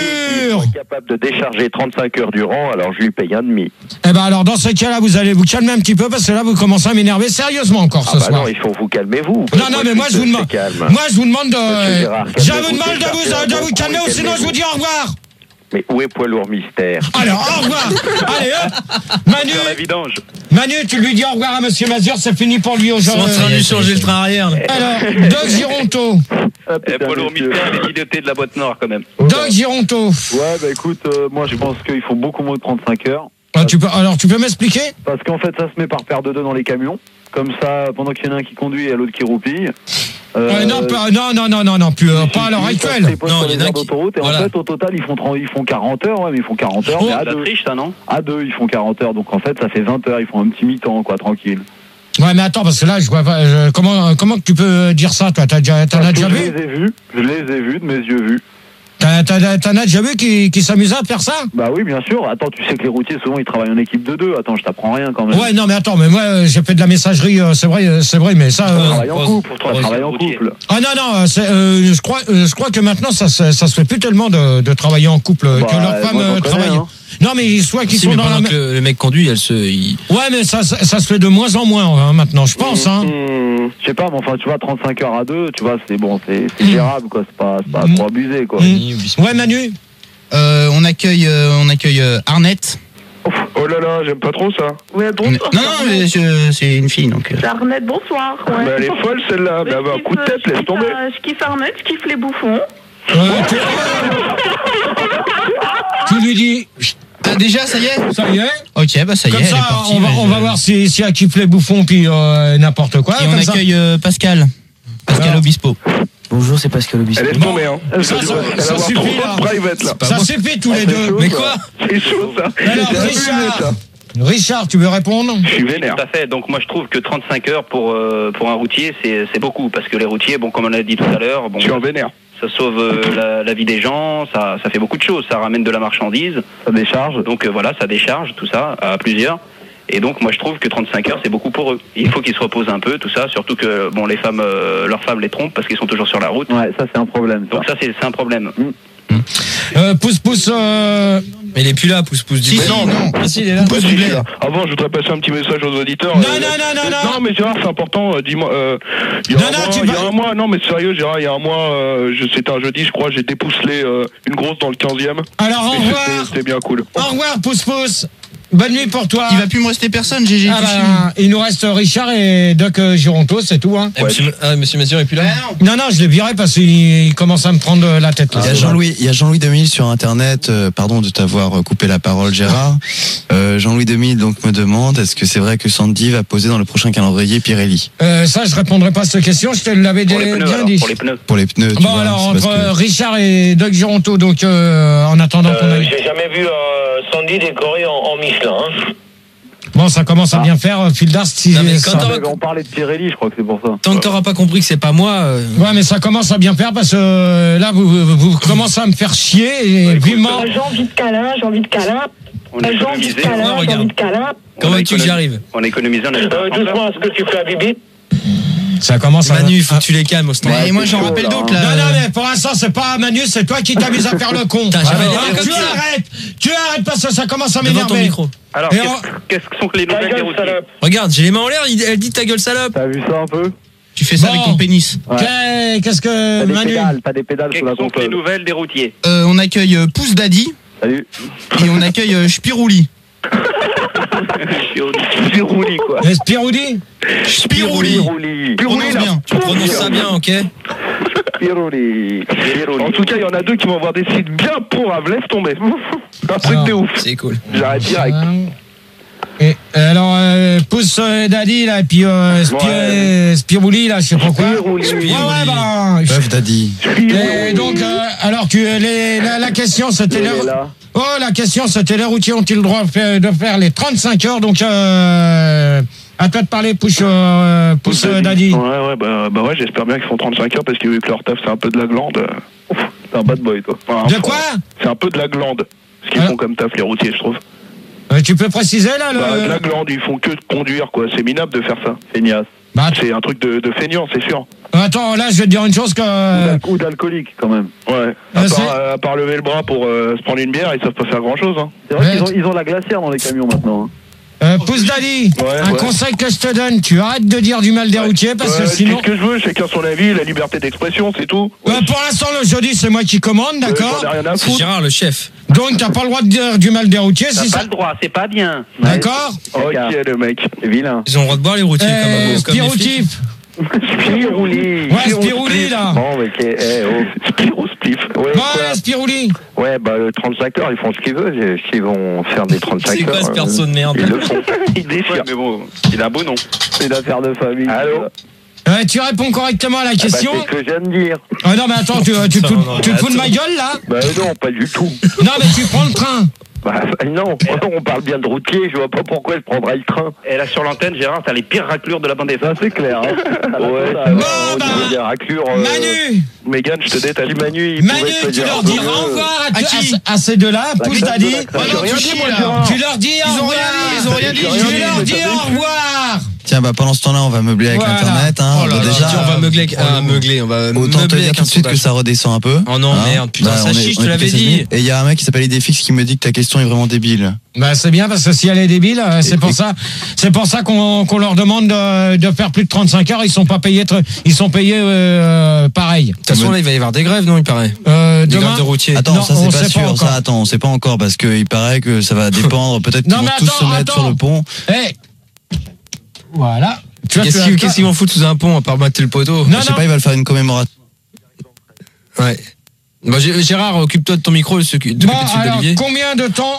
sûr. Capable de décharger 35 heures durant, alors je lui paye un demi. Eh ben alors dans ce cas-là, vous allez vous calmer un petit peu parce que là vous commencez à m'énerver sérieusement encore ce soir. Non, il faut vous calmer-vous. Non, mais moi je vous demande. Moi je vous demande de. Je vous demande de vous calmer ou sinon je vous dis au revoir. Mais où est Poids Lourd Mystère? Alors, au revoir. Allez, hop. Manu, tu lui dis au revoir à Monsieur Mazur, c'est fini pour lui aujourd'hui. Ils sont en train de lui changer le train arrière. Là. Alors, Doc Gironto. Poids Lourd Mystère, les idiotés de la boîte noire quand même. Doc Gironto. Ouais, bah écoute, moi je pense qu'il faut beaucoup moins de 35 heures. Ah, tu peux m'expliquer? Parce qu'en fait, ça se met par paire de deux dans les camions. Comme ça, pendant qu'il y en a un qui conduit et l'autre qui roupille. Non, pas à l'heure actuelle. Non, il y en a d'autoroute et voilà. En fait, au total, ils font 40 heures, ouais, mais ils font 40 heures. Oh, mais à deux. Triche, ça, non? À deux, ils font 40 heures, donc en fait, ça fait 20 heures, ils font un petit mi-temps, quoi, tranquille. Ouais, mais attends, parce que là, je vois pas, comment que tu peux dire ça, toi? T'en as déjà vu? Je les ai vus, de mes yeux vus. T'en as déjà vu qui s'amusaient à faire ça? Bah oui, bien sûr. Attends, tu sais que les routiers, souvent, ils travaillent en équipe de deux. Attends, je t'apprends rien quand même. Ouais, non, mais attends, mais moi, j'ai fait de la messagerie, c'est vrai, mais ça. Travaille en couple. Travaille en couple. Ah non, je crois que maintenant, ça se fait plus tellement de travailler en couple, que leurs femmes travaillent. Hein. Non, mais soit qu'ils sont dans la. Le mec conduit, Ouais, mais ça se fait de moins en moins hein, maintenant, je pense. Hein. Je sais pas, mais enfin, tu vois, 35 heures à deux, tu vois, c'est bon, c'est gérable, quoi. C'est pas trop abusé, quoi. Ouais, Manu. On accueille Arnette. Oh là là, j'aime pas trop ça. Ouais, bonsoir. Non, mais c'est une fille, donc. Arnette, bonsoir. Ouais. Mais elle est folle celle-là. Mais un coup de tête, laisse tomber. Je kiffe Arnette, je kiffe les bouffons. Tu lui dis. Déjà, ça y est? Ça y est. Ok, bah ça y est. Comme ça, elle est partie, on va voir si elle kiffe les bouffons puis n'importe quoi. Et on accueille Pascal Obispo. Bonjour, c'est Pascal Obispo. Elle est tombée, hein. Ça suffit, là. Private, là. Ça suffit tous les deux. Mais quoi? C'est chaud, ça. Alors, Richard, tu veux répondre? Je suis vénère. Tout à fait. Donc moi je trouve que 35 heures pour un routier c'est beaucoup parce que les routiers, bon comme on a dit tout à l'heure, bon. Je suis en vénère. Ça sauve la vie des gens, ça fait beaucoup de choses, ça ramène de la marchandise, ça décharge. Donc voilà, ça décharge tout ça à plusieurs. Et donc moi je trouve que 35 heures c'est beaucoup pour eux. Il faut qu'ils se reposent un peu, tout ça, surtout que bon les femmes, leurs femmes les trompent parce qu'ils sont toujours sur la route. Ouais, ça c'est un problème. Donc ça c'est un problème. Pousse. Mais il est plus là, pousse du blé. Non. Si, il est là. Pousse du blé. Avant, je voudrais passer un petit message aux auditeurs. Non. Non, mais Gérard, c'est important. Dis-moi. Il y a un mois. Non, mais sérieux, Gérard, il y a un mois, c'était un jeudi, je crois, j'ai dépousselé une grosse dans le 15e. Alors, au revoir. C'était bien cool. Au revoir, pousse. Bonne nuit pour toi. Il va plus me rester personne, GG. Il nous reste Richard et Doc Gironto, c'est tout. Hein. Monsieur Mazur est plus là? Non, je le virai parce qu'il commence à me prendre la tête. Là. Il y a Jean-Louis 2000 sur Internet. Pardon de t'avoir coupé la parole, Gérard. Jean-Louis 2000 donc me demande est-ce que c'est vrai que Sandy va poser dans le prochain calendrier Pirelli? Ça, je répondrai pas à cette question. Je te l'avais bien dit. Pour les pneus. Bon, alors entre Richard et Doc Gironto, donc en attendant qu'on aille. J'ai jamais vu Sandy décoré en Michelin. Bon, ça commence à bien faire, Fildar. On parlait de Pirelli, je crois que c'est pour ça. Tant que t'auras pas compris que c'est pas moi. Ouais, mais ça commence à bien faire parce que là, vous commencez à me faire chier et vivement. J'ai envie de câlin. J'ai envie de câlin. Comment tu que j'y arrive? On a économisé, on a doucement, est-ce que tu fais à Bibi? Ça commence à... Manu, faut que tu les calmes au stand. Et moi j'en rappelle d'autres là. Non, mais pour l'instant c'est pas Manu, c'est toi qui t'amuses à faire le con. Tu arrêtes parce que ça commence à m'énerver. Alors, qu'est-ce que sont les nouvelles des routiers? Regarde, j'ai les mains en l'air, elle dit ta gueule salope. T'as vu ça un peu? Tu fais ça avec ton pénis. Ouais. Qu'est-ce que Manu? T'as des pédales sur la console. Quelles sont les nouvelles des routiers? On accueille Pouce Daddy. Salut. Et on accueille Spirouli. Spirouli, quoi. Spirouli. Bien. Tu prononces ça bien, ok? Spirouli. En tout cas, il y en a deux qui vont avoir des sites bien pourrables. Laisse tomber. Un truc de ouf. C'est cool. J'arrête direct. Et alors, Pouce Daddy, là, et puis Spirouli, là, je sais pas quoi. Puff Daddy. Et donc, alors, la question, c'était la question, c'était les routiers ont-ils le droit de faire les 35 heures? Donc, à toi de parler, Pouce Daddy. Ouais, bah ouais, j'espère bien qu'ils font 35 heures parce que vu que leur taf, c'est un peu de la glande. C'est un bad boy, toi. De quoi? C'est un peu de la glande. Ce qu'ils font comme taf, les routiers, je trouve. Tu peux préciser là de la glande, ils font que de conduire, quoi. C'est minable de faire ça. Feignasse. C'est un truc de feignant, c'est sûr. Attends, là, je vais te dire une chose que... Ou d'alcoolique, quand même. Ouais. À part lever le bras pour se prendre une bière, ils savent pas faire grand-chose. Hein. C'est vrai qu'ils ont la glacière dans les camions maintenant. Pouce Daddy, conseil que je te donne, tu arrêtes de dire du mal des routiers parce que sinon... Qu'est-ce que je veux, chacun son avis, la liberté d'expression, c'est tout. Pour l'instant, le jeudi, c'est moi qui commande, d'accord? J'en ai rien à C'est foutre. Gérard, le chef. Donc, t'as pas le droit de dire du mal des routiers. T'as pas le droit, c'est pas bien. D'accord? Ok, le mec, vilain. Ils ont le droit de boire les routiers comme les flics. Spiroutif. Spirouli. Ouais, Spirouli, là. Bon, mais Spirou spliff. Ouais, Ouais, Spirouli. Ouais, bah, le 35 heures, ils font ce qu'ils veulent. S'ils vont faire des 35 C'est heures. quoi ce perso de merde? Ils le font. Il déchire. Mais bon, il a un beau nom. C'est une affaire de famille. Allô? Tu réponds correctement à la question. C'est ce que je viens de dire. Ah non, mais attends, tu te fous de ma gueule, là? Bah non, pas du tout. Non, mais tu prends le train. Bah non, on parle bien de routier, je vois pas pourquoi je prendrais le train. Et là, sur l'antenne, Gérard, t'as les pires raclures de la bande FM. Ça, c'est clair. Hein. Ouais, Bon, bah, des raclures. Manu. Mégane, je te détache. Manu, il Manu, pouvait te tu dire leur un dis peu, au revoir à ces deux-là, Pouce Daddy. Tu leur dis au revoir. Ils ont rien dit. Tu leur dis au revoir. Tiens, bah pendant ce temps-là, on va meubler avec Voilà. l'internet. Hein. Oh là là, Déjà, on va meugler, on va autant te meubler dire avec tout un de suite que sondage. ça redescend un peu. Oh non, merde, putain, ça on est- chie, je on te est l'avais plus dit. Et il y a un mec qui s'appelle Idéfix qui me dit que ta question est vraiment débile. Bah c'est bien parce que si elle est débile, c'est pour ça qu'on leur demande de faire plus de 35 heures. Ils sont pas payés, ils sont payés pareil. De toute façon, là, il va y avoir des grèves, non, il paraît. Des Demain, grèves de routiers. Attends, Non, ça on c'est pas sait pas sûr. encore. Ça, attends, on sait pas encore parce qu'il paraît que ça va dépendre. Peut-être qu'ils Non, vont mais tous se mettre sur le pont. Voilà. Tu vois, Qu'est-ce qu'ils vont foutre sous un pont à part battre le poteau? Non, Je sais pas, il va le faire une commémoration. Ouais. Bah, Gérard, occupe-toi de ton micro, de Bon, alors, d'Olivier. combien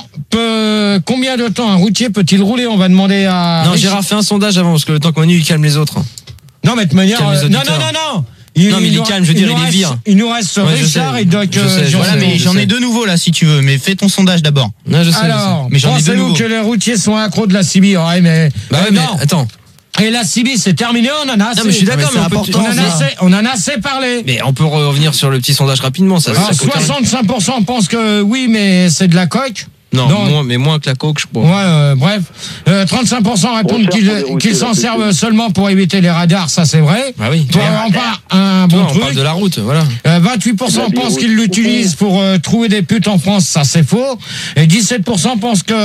de temps un routier peut-il rouler? On va demander à... Non, Gérard, fais un sondage avant, parce que le temps que Manu, il calme les autres. Non, mais de manière... Calme les non. auditeurs. Non, Non, mais il est calme, je veux dire, il est vire. Il nous reste Ouais, je Richard sais. et Doc. Je sais, je Voilà, sais, mais je j'en sais. ai deux nouveaux là si tu veux, mais fais ton sondage d'abord. Non, je sais. Alors, Mais j'en ai deux pensez-vous nouveaux. que les routiers sont accros de la CB? Ouais, mais... Bah ouais, mais non. attends. Et la CB, c'est terminé, on en a assez. Non, mais je suis d'accord, mais mais c'est important, on en a assez parlé. Mais on peut revenir sur le petit sondage rapidement, ça. Alors, ça coûte rien. 65% pensent que oui, mais c'est de la coque. Non, Donc- moins que la coke, je pense. Ouais, bref. 35% répondent qu'ils s'en servent seulement pour éviter les radars, ça c'est vrai. Ah oui. Toi, on parle un bon on truc. parle de la route, voilà. 28% pensent qu'ils l'utilisent pour trouver des putes en France, ça c'est faux. Et 17%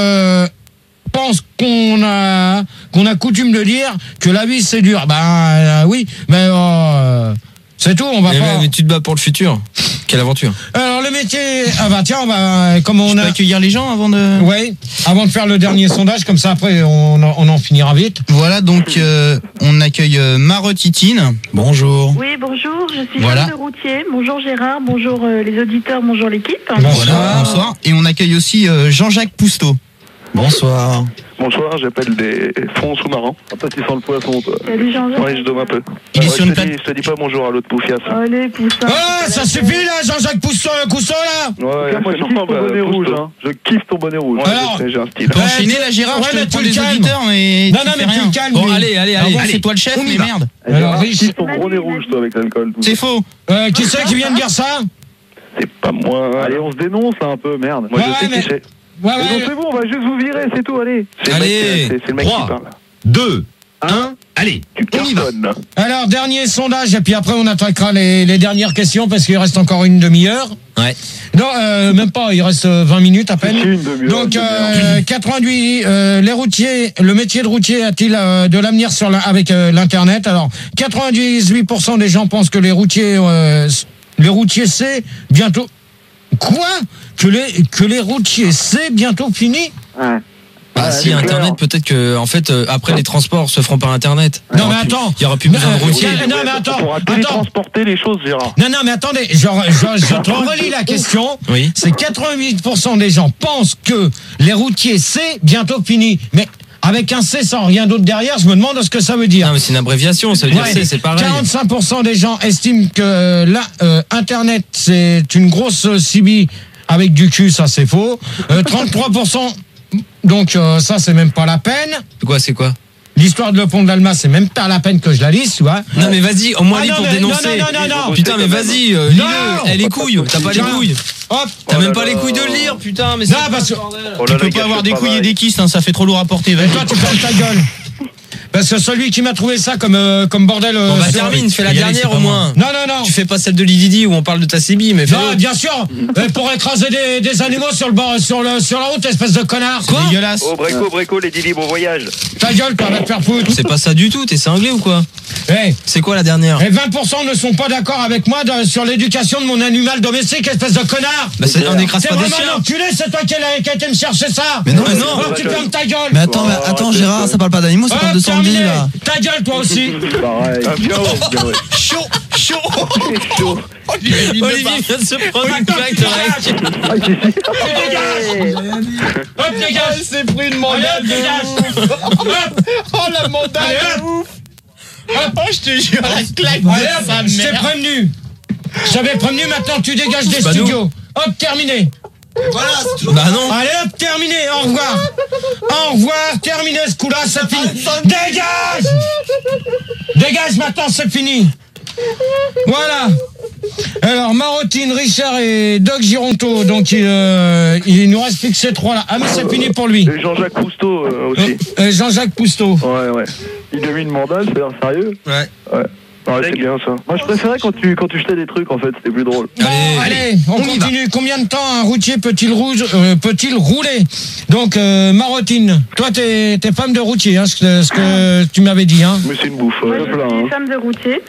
pensent qu'on a coutume de dire que la vie c'est dur. Ben oui, mais c'est tout, on va pas. Mais tu te bats pour le futur. Quelle aventure. Alors le métier, tiens, comme on On a a accueillir les gens avant de. ouais, avant de faire le dernier sondage, comme ça après on en finira vite. Voilà, donc on accueille Marotitine. Bonjour. Oui, bonjour, je suis Voilà. Jeanne de Routier. Bonjour Gérard, bonjour les auditeurs, bonjour l'équipe. Voilà, bonsoir. Et on accueille aussi Jean-Jacques Pousteau. Bonsoir. Bonsoir, j'appelle des fonds sous-marins. Toi, tu sens le poisson, toi. Salut Jean-Jacques. Ouais, je dôme un peu. Il est sur une je te dis pas bonjour à l'autre poufias. Allez, poussins. Oh, ça suffit là, Jean-Jacques Cousteau là. Ouais, Moi, je kiffe ton bonnet rouge. Hein. Je kiffe ton bonnet rouge. Ouais, Alors, je sais, j'ai un style. T'as enchaîné là, Gérard, ouais, je mais te prends tu le les calmes. auditeurs, mais Non, tu non, fais mais tu rien. le calmes. Bon, lui. allez. Avant, c'est toi le chef, On y mais va. merde. Alors, Je kiffe ton Salut, gros nez rouge, toi, avec l'alcool. tout C'est ça. faux. Qui c'est qui vient de dire ça? C'est pas moi. Allez, on se dénonce un peu, merde. Moi, Ouais, je sais mais- qui c'est. Ouais, Mais non, c'est bon, on va juste vous virer, c'est tout, allez. C'est le mec, Allez. c'est le mec qui 3, parle. 2, 1, allez, Tu cartonnes. Alors, dernier sondage, et puis après on attaquera les dernières questions parce qu'il reste encore une demi-heure. Ouais. Non, même pas, il reste 20 minutes à peine. Si, une demi-heure, Donc, une demi-heure. 88, les routiers, le métier de routier a-t-il de l'avenir avec l'Internet? Alors, 98% des gens pensent que les routiers c'est bientôt... Quoi? Que les routiers c'est bientôt fini? Ouais. Bah, si c'est Internet, clair. peut-être que, en fait, après les transports se feront par Internet. Non, mais attends. Il y aura plus besoin de routiers. Non, mais attends. On pourra Attends. télétransporter les choses, Gérard. Non, mais attendez, je te relis la question. Oui. C'est 88% des gens pensent que les routiers, c'est bientôt fini. Mais avec un C sans rien d'autre derrière, je me demande ce que ça veut dire. Non, mais c'est une abréviation, ça veut dire Ouais. c'est pareil. 45% des gens estiment que Internet, c'est une grosse CB avec du cul, ça c'est faux. 33%, donc ça c'est même pas la peine. C'est quoi? L'histoire de le pont de l'Alma, c'est même pas la peine que je la lise, tu vois. Non, mais vas-y, au moins Ah, lis non, pour mais- dénoncer. non. Putain, mais vas-y, Non. lis-le. Eh, les couilles, t'as pas les Tiens. couilles. Hop. T'as Oh même là pas là. les couilles de le lire, putain, mais Non, c'est parce que... Oh Tu là peux là, pas gars, avoir je des couilles et travaille. des kystes, hein, ça fait trop lourd à porter. Et Vas-y. toi, tu fermes ta gueule. Parce que celui qui m'a trouvé ça comme bordel. Bon, bah, termine, fais la dernière au moins. Non. Tu fais pas celle de Lividi où on parle de ta CB, mais non, bien sûr. Pour écraser des animaux sur la route, espèce de connard. Quoi? Dégueulasse. Oh, Breco, les Dili, bon voyage. Ta gueule, toi, va te faire foutre. c'est pas ça du tout, t'es cinglé ou quoi? C'est quoi la dernière? Et 20% ne sont pas d'accord avec moi sur l'éducation de mon animal domestique, espèce de connard. Bah, on n'écrase pas des vraiment chiens. enculé, c'est toi qui a été me chercher ça. Mais non, Oh, tu fermes ta gueule. Mais attends, Gérard, ça parle pas d'animaux, ça parle de Sandy, terminé. là. Ta gueule, toi aussi. Pareil. Chaud. Olivier vient de se prendre une claque de règle. Hop, dégage. C'est pris une mandale de ouf. Oh, la mandale de ouf. Oh, je te jure, la claque de sa Je t'ai mère. prévenu. Je t'avais prévenu, maintenant tu dégages des pas studios. Hop, terminé. Voilà, c'est toujours. Bah non. Allez hop, terminé, au revoir. Au revoir, terminé ce coup-là, c'est fini. Dégage maintenant, c'est fini. Voilà. Alors, Marotine, Richard et Doc Gironto, donc il nous reste plus que ces trois-là. Ah mais c'est fini pour lui. Et Jean-Jacques Cousteau aussi. Jean-Jacques Pousteau. Ouais. Il domine Mandal, c'est l'air sérieux. Ouais. Ouais, c'est bien ça. Moi je préférais quand tu jetais des trucs en fait, c'était plus drôle. Allez, on continue. Combien de temps un routier peut-il rouler? Donc, Marotine, toi t'es femme de routier, hein, ce que tu m'avais dit. Hein. Mais c'est une bouffe, Moi, je je plains. suis femme de routier.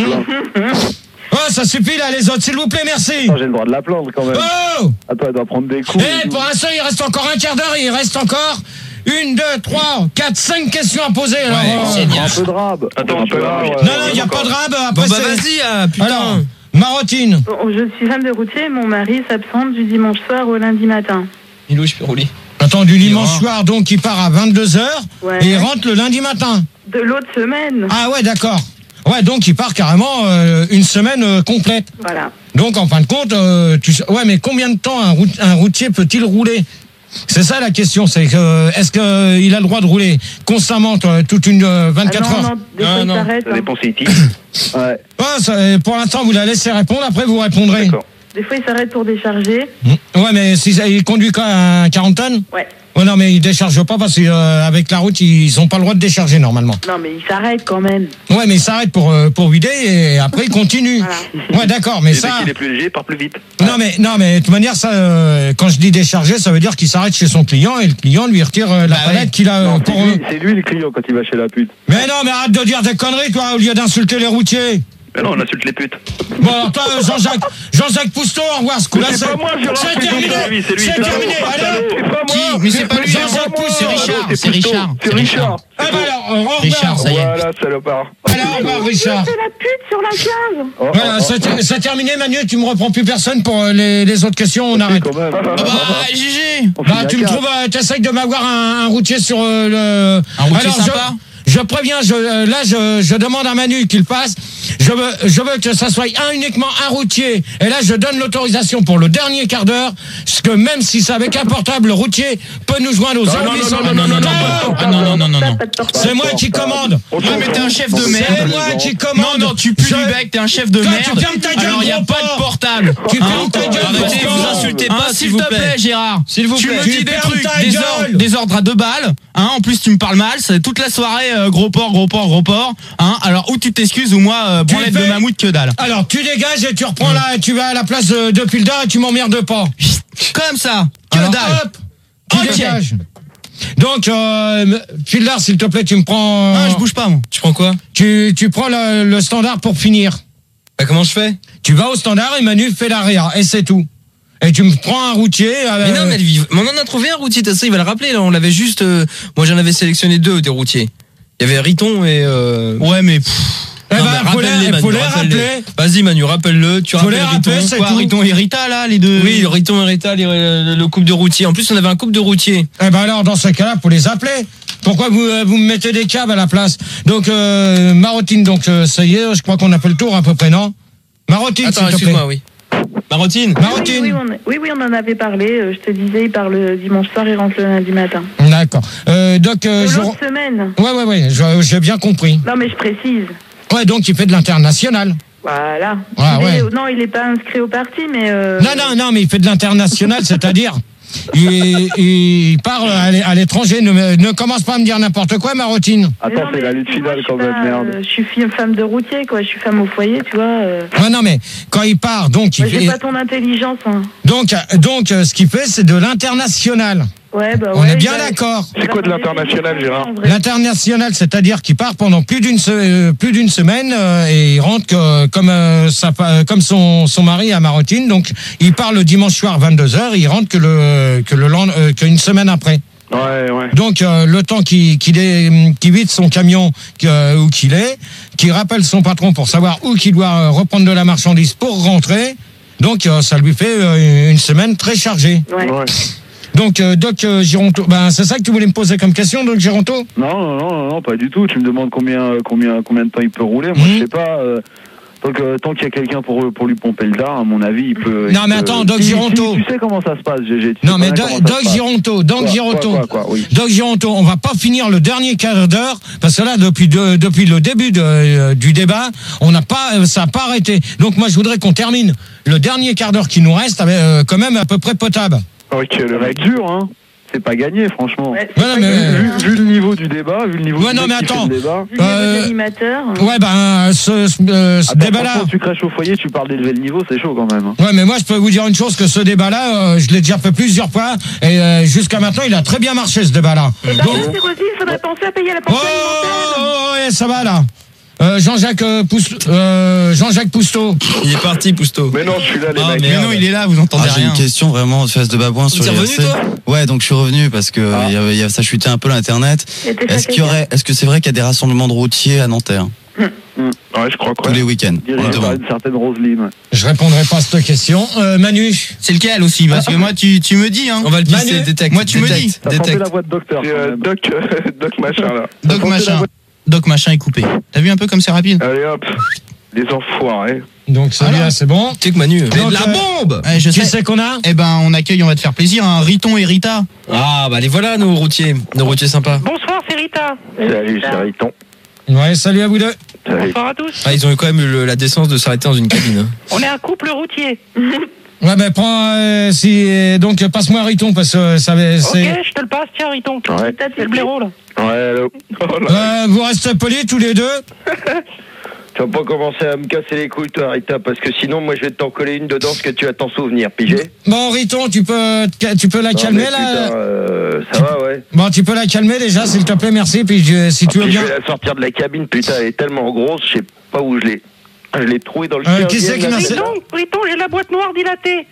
Oh, ça suffit là, les autres, s'il vous plaît, merci. J'ai le droit de la plaindre quand même. Oh Attends, elle doit prendre des coups. pour l'instant, il reste encore un quart d'heure, il reste encore 1, 2, 3, 4, 5 questions à poser. Alors, Un peu de rab. Attends, un tu peu de vois, rab. non, il n'y a pas de rab. Après, Bon bah vas-y, putain. Alors, Marotine. Bon, je suis femme de routier, mon mari s'absente du dimanche soir au lundi matin. Milou, je peux rouler. Attends, du dimanche soir, donc il part à 22h Ouais. et il rentre le lundi matin. De l'autre semaine. Ah ouais, d'accord. Ouais, donc il part carrément une semaine complète. Voilà. Donc en fin de compte, ouais, mais combien de temps un routier peut-il rouler? C'est ça la question, c'est que est-ce qu'il a le droit de rouler constamment toute une 24 heures? Non, des fois, il s'arrête. Ça dépend si il Ouais. Ouais, pour l'instant, vous la laissez répondre, après vous répondrez. D'accord. Des fois, il s'arrête pour décharger. Ouais, mais si il conduit quoi, à 40 tonnes? Ouais. Ouais, non, mais il décharge pas parce qu'avec la route, ils ont pas le droit de décharger normalement. Non, mais il s'arrête quand même. Ouais, mais il s'arrête pour vider et après il continue. Voilà. Ouais, d'accord, mais Et ça. dès qu'il est plus léger, il part plus vite. Non, mais de toute manière, ça, quand je dis décharger, ça veut dire qu'il s'arrête chez son client et le client lui retire la palette qu'il a Non, pour. c'est lui le client quand il va chez la pute. Mais non, mais arrête de dire des conneries, toi, au lieu d'insulter les routiers. Mais non, on insulte les putes. Bon, alors toi, Jean-Jacques Pousteau, au revoir, ce coup-là, C'est pas moi, Gérard, c'est c'est terminé. lui, c'est lui. C'est terminé, allez. C'est pas moi. Mais c'est pas lui, Jean-Jacques Pousteau, c'est Richard. C'est Richard. C'est Richard. Ah bah alors, au Richard, revoir. ça y est. Voilà, salopard. Alors, au revoir, Richard. C'est la pute sur la 15. Oh, Voilà, c'est terminé, Manu, tu me reprends plus personne pour les autres questions, on arrête. quand même. Ah bah, GG. Bah, tu me trouves, t'essayes de m'avoir un routier sur le. Un routier Alors, sympa. Je préviens, je demande à Manu qu'il passe. Je veux que ça soit uniquement un routier. Et là, je donne l'autorisation pour le dernier quart d'heure. Parce que même si c'est avec un portable, le routier peut nous joindre aux 0800. Non. C'est moi qui commande. Ah, mais t'es un chef de merde. C'est moi qui commande. Non, tu pues du bec, t'es un chef de Toi, merde. tu fermes ta gueule, Alors, il n'y a gros pas de porc. portable. Tu fermes ta gueule, Arrêtez, gros vous porc. insultez pas, s'il vous plaît, Gérard. S'il vous Tu plaît. me Tu dis des fermes trucs, ta gueule. des ordres à 2 balles. En plus, tu me parles mal. C'est toute la soirée, gros porc. Alors, ou tu t'excuses, ou moi, branlette de fais- mammouth que dalle. Alors, tu dégages et tu reprends là, tu vas à la place de Pildar et tu m'emmerdes pas. Comme ça. Que Alors, dalle. hop, tu Ok. dégages. Donc, Pildar, s'il te plaît, tu me prends. Ah, je bouge pas, moi. Tu prends quoi? Tu prends le standard pour finir. Bah comment je fais? Tu vas au standard et Manu fait l'arrière et c'est tout. Et tu me prends un routier. Mais non, mais on en a trouvé un routier, t'as ça, il va le rappeler, là. On l'avait juste. Moi, j'en avais sélectionné 2 des routiers. Il y avait Riton et. Ouais, mais. Eh Non, ben, mais faut les rappelle-les, rappeler. Vas-y, Manu, rappelle-le. Tu Faut les rappelles rappeler, Riton. c'est Quoi, tout. Riton et Rita, là, les deux. Oui, Riton et Rita, le couple de routiers. En plus, on avait un couple de routiers. Eh ben alors, dans ce cas-là, faut les appeler. Pourquoi vous me mettez des câbles à la place? Donc, Marotine, donc ça y est, je crois qu'on a fait le tour à peu près, non? Marotine, Attends, s'il te plaît. excuse-moi, oui. Marotine. Oui, on en avait parlé. Je te disais, il part le dimanche soir, il rentre le lundi matin. D'accord. Donc, De l'autre semaine. Ouais, j'ai bien compris. Non, mais je précise. Ouais, donc il fait de l'international. Voilà. Ah, ouais. Non, il n'est pas inscrit au parti, mais... Non, mais il fait de l'international, c'est-à-dire il part à l'étranger. Ne commence pas à me dire n'importe quoi, Marotine. Attends, c'est la lutte finale quand même, merde. Je suis femme de routier, quoi. Je suis femme au foyer, tu vois. Ouais, non, mais quand il part, donc il j'ai fait. pas ton intelligence. Hein. Donc, ce qu'il fait, c'est de l'international. Ouais, bah on ouais, est bien d'accord. C'est quoi de l'international, Gérard? L'international, c'est-à-dire qu'il part pendant plus d'une semaine et il rentre comme son mari à Marotine. Donc, il part le dimanche soir 22h, il rentre qu'une semaine après. Ouais. Donc, le temps qu'il vide son camion où qu'il est, qu'il rappelle son patron pour savoir où qu'il doit reprendre de la marchandise pour rentrer. Donc, ça lui fait une semaine très chargée. Ouais. Donc, Doc Gironto, c'est ça que tu voulais me poser comme question, Doc Gironto? Non, pas du tout. Tu me demandes combien de temps il peut rouler. Moi, je sais pas. Tant qu'il y a quelqu'un pour lui pomper le dard, à mon avis, il peut. Non, mais attends, Doc Gironto. Tu sais comment ça se passe, GG. Non, mais Doc Gironto, Doc Gironto, on va pas finir le dernier quart d'heure, parce que là, depuis le début du débat, ça n'a pas arrêté. Donc, moi, je voudrais qu'on termine le dernier quart d'heure qui nous reste avec, quand même à peu près potable. Ok, le mec dur, hein. C'est pas gagné, franchement. Ouais, vu le niveau du débat, vu le niveau du mais attends. débat. Vu le niveau de l'animateur. Ouais, ce débat-là. Tu crèches au foyer, tu parles d'élever le niveau, c'est chaud quand même. Ouais, mais moi, je peux vous dire une chose, que ce débat-là, je l'ai déjà fait plusieurs fois, et jusqu'à maintenant, il a très bien marché, ce débat-là. Et par contre, il faudrait penser à payer la pension alimentaire. Ouais, ça va, là. Jean-Jacques Pousteau. Il est parti, Pousteau. Mais non, je suis là, les mecs. Mais non, il est là, vous entendez rien. J'ai une question vraiment de face de babouin sur les les revenu, toi? Ouais, donc je suis revenu parce que ça chutait un peu l'internet. Est-ce que c'est vrai qu'il y a des rassemblements de routiers à Nanterre? Ouais, je crois quoi. Tous les week-ends. Dirigé par une certaine Roselyne. Je répondrai pas à cette question. Manu. C'est lequel aussi? Parce que moi, tu me dis, hein. On va le pisser, détecte. Moi, tu me dis. T'as tenté la voix de docteur. C'est Doc machin, là. Doc machin est coupé. T'as vu un peu comme c'est rapide? Allez hop, les enfoirés. Donc celui-là, c'est bon. Tu sais que Manu. C'est de la bombe. Qui c'est qu'on a? Eh ben, on accueille, on va te faire plaisir, hein. Riton et Rita. Ah, les voilà, nos routiers sympas. Bonsoir, c'est Rita. Salut, c'est Riton. Ouais, salut à vous deux. Salut. Bonsoir à tous. Ah, ils ont eu quand même eu la décence de s'arrêter dans une cabine. On est un couple routier. Ouais, donc passe-moi Riton parce que ça c'est. Ok, je te le passe, tiens Riton. Ouais. C'est le blaireau là. Ouais, allô. Oh là. Vous restez polis tous les deux. Tu vas pas commencer à me casser les couilles, toi, Rita, parce que sinon, moi, je vais t'en coller une dedans, ce que tu vas t'en souvenir, pigé. Bon, Riton, tu peux la calmer là. Ça va, ouais. Bon, tu peux la calmer déjà, s'il te plaît, merci. Puis si tu veux bien. Je vais la sortir de la cabine, putain, elle est tellement grosse, je sais pas où je l'ai. Je l'ai trouvé dans le qui c'est qui m'a Riton, j'ai la boîte noire dilatée.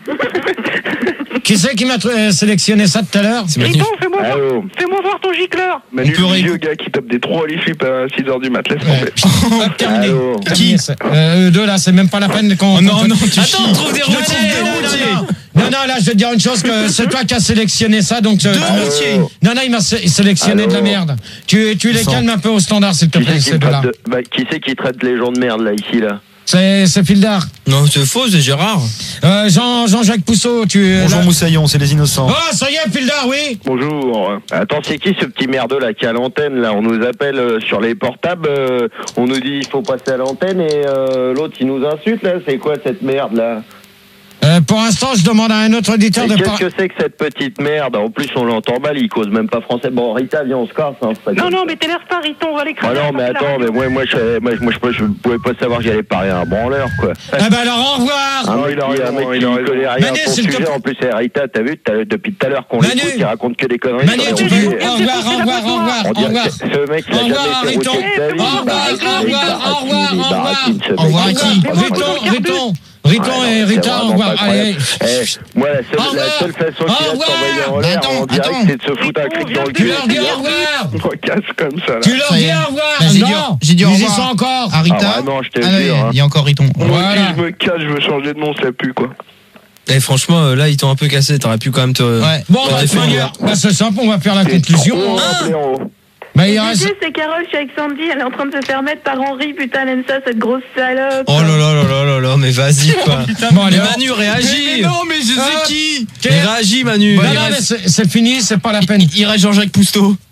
Qui c'est qui m'a sélectionné ça tout à l'heure? Riton, fais-moi voir ton gicleur. Manu, le vieux gars qui tape des trous à les flips à 6h du mat, laisse tomber. Qui? Deux là, c'est même pas la peine qu'on. Non, Attends, on trouve des routiers. Non, là, je vais te dire une chose, que c'est toi qui as sélectionné ça, donc. Deux routiers. Non, il m'a sélectionné de la merde. Tu les calmes un peu au standard, s'il te plaît, ces deux-là. Qui c'est qui traite les gens de merde, là, ici, là? C'est Fildar. Non, c'est faux, c'est Gérard. Jean-Jacques Pousseau, Bonjour Moussaillon, c'est les innocents. Oh, ça y est, Fildar, oui. Bonjour. Attends, c'est qui ce petit merdeux là qui est à l'antenne là? On nous appelle sur les portables, on nous dit il faut passer à l'antenne et l'autre il nous insulte là. C'est quoi cette merde là? Pour l'instant, je demande à un autre auditeur de Qu'est-ce que c'est que cette petite merde? En plus, on l'entend mal, il cause même pas français. Bon, Rita, viens, on se casse. Hein, non, mais t'énerve pas, Riton, on va l'écraser. Ah non, mais attends, mais moi, je pouvais pas savoir que j'allais parler à un branleur, quoi. Eh ben alors, au revoir. Un mec qui connaît rien à ton sujet. En plus, Rita, t'as vu, depuis tout à l'heure qu'on l'écoute, il raconte que des conneries. Manu, tu peux. Au revoir. Ce mec, il a jamais été routier de sa vie. Au revoir, Riton. Riton et Rita, au revoir. Allez. Moi, la seule façon qu'il a de t'envoyer en l'air en direct, c'est de se foutre un cric dans le cul. Tu leur dis au revoir. On casse comme ça. Tu leur dis au revoir. Non, j'ai dit au revoir. Ils y sont encore. À Rita. Ah non, je te jure. Il y a encore Riton. Moi, si je me casse, je veux changer de nom, ça pue, quoi. Et franchement, là, ils t'ont un peu cassé. T'aurais pu quand même te. Ouais. Bon, c'est simple, on va faire la conclusion. C'est Carole, je suis avec Sandy, elle est en train de se faire mettre par Henri, putain, elle aime ça, cette grosse salope. Oh là, mais vas-y, quoi. Bon, allez, Manu, réagis. Mais non, mais je sais qui. Réagis, Manu. Non, mais c'est fini, c'est pas la peine. Il reste Jean-Jacques Pousteau.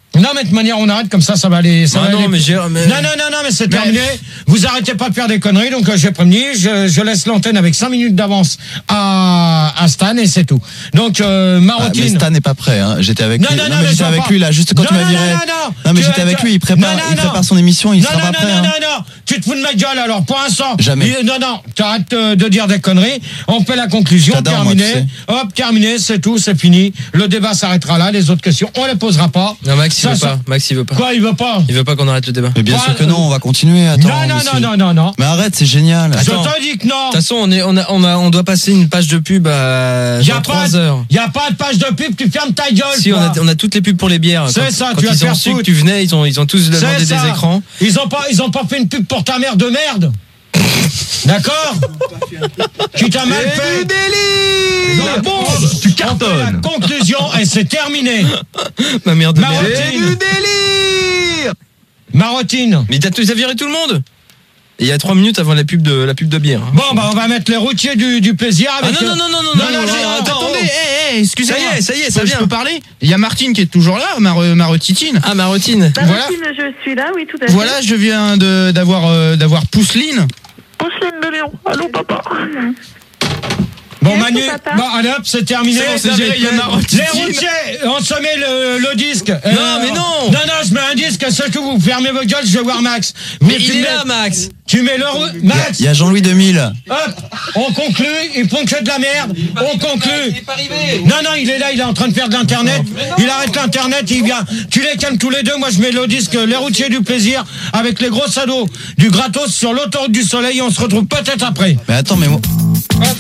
Non, mais de toute manière, on arrête comme ça va aller. Ça va aller. Non, mais c'est terminé. Vous arrêtez pas de faire des conneries, donc j'ai prévenu. Je laisse l'antenne avec 5 minutes d'avance à Stan et c'est tout. Donc, Marotine. Mais Stan n'est pas prêt, hein. J'étais avec lui. Non, mais j'étais avec lui, là, juste quand tu m'as viré. Non, mais j'étais avec lui, il prépare son émission, il sera pas prêt. Non, tu te fous de ma gueule alors, pour l'instant. Jamais. Non, t'arrêtes de dire des conneries. On fait la conclusion, terminé. Hop, terminé, c'est tout, c'est fini. Le débat s'arrêtera là, les autres questions, on les posera pas. Non, Max, il veut pas. Quoi, il veut pas? Il veut pas qu'on arrête le débat. Mais bien sûr que non, on va continuer. Attends, non. Mais arrête, c'est génial. Je te dis que non. De toute façon, on doit passer une page de pub à 3 heures. Il y a pas de page de pub, tu fermes ta gueule. Si, on a toutes les pubs pour les bières. C'est ça, quand tu vas faire su que tu venais, ils ont tous demandé des écrans. Ils ont pas fait une pub pour ta mère de merde. D'accord? Tu t'as mal fait. Du délire. La bombe. Tu cartonnes. La conclusion, et c'est terminé. Ma mère de merde. C'est du délire. Marotine. Mais t'as viré tout le monde. Il y a 3 minutes avant la pub de bière. Bon, on va mettre les routiers du plaisir avec. Non, attendez, excusez-moi. Ça y est, ça vient. Je peux parler? Il y a Martine qui est toujours là, Marotitine. Ah, Marotine. Voilà. Je suis là, oui, tout à fait. Voilà, je viens d'avoir Pousseline. Pousseline de Lyon. Allô, papa. Bon, Manu, allez hop, c'est terminé. C'est géré, il y a Marotine. Les routiers, on se met le disque. Non, mais non. Non, je mets un disque, c'est tout, vous fermez vos gueules, je vais voir Max. Mais il est là, Max. Tu mets Max. Il y a Jean-Louis 2000. Hop, on conclut, ils font que de la merde. On conclut. Il est pas arrivé. Non, il est là, il est en train de faire de l'internet. Il arrête l'internet, il vient. Tu les calmes tous les deux, moi je mets le disque Les routiers du plaisir avec les gros ados du gratos sur l'autoroute du soleil, on se retrouve peut-être après. Mais attends, mais moi...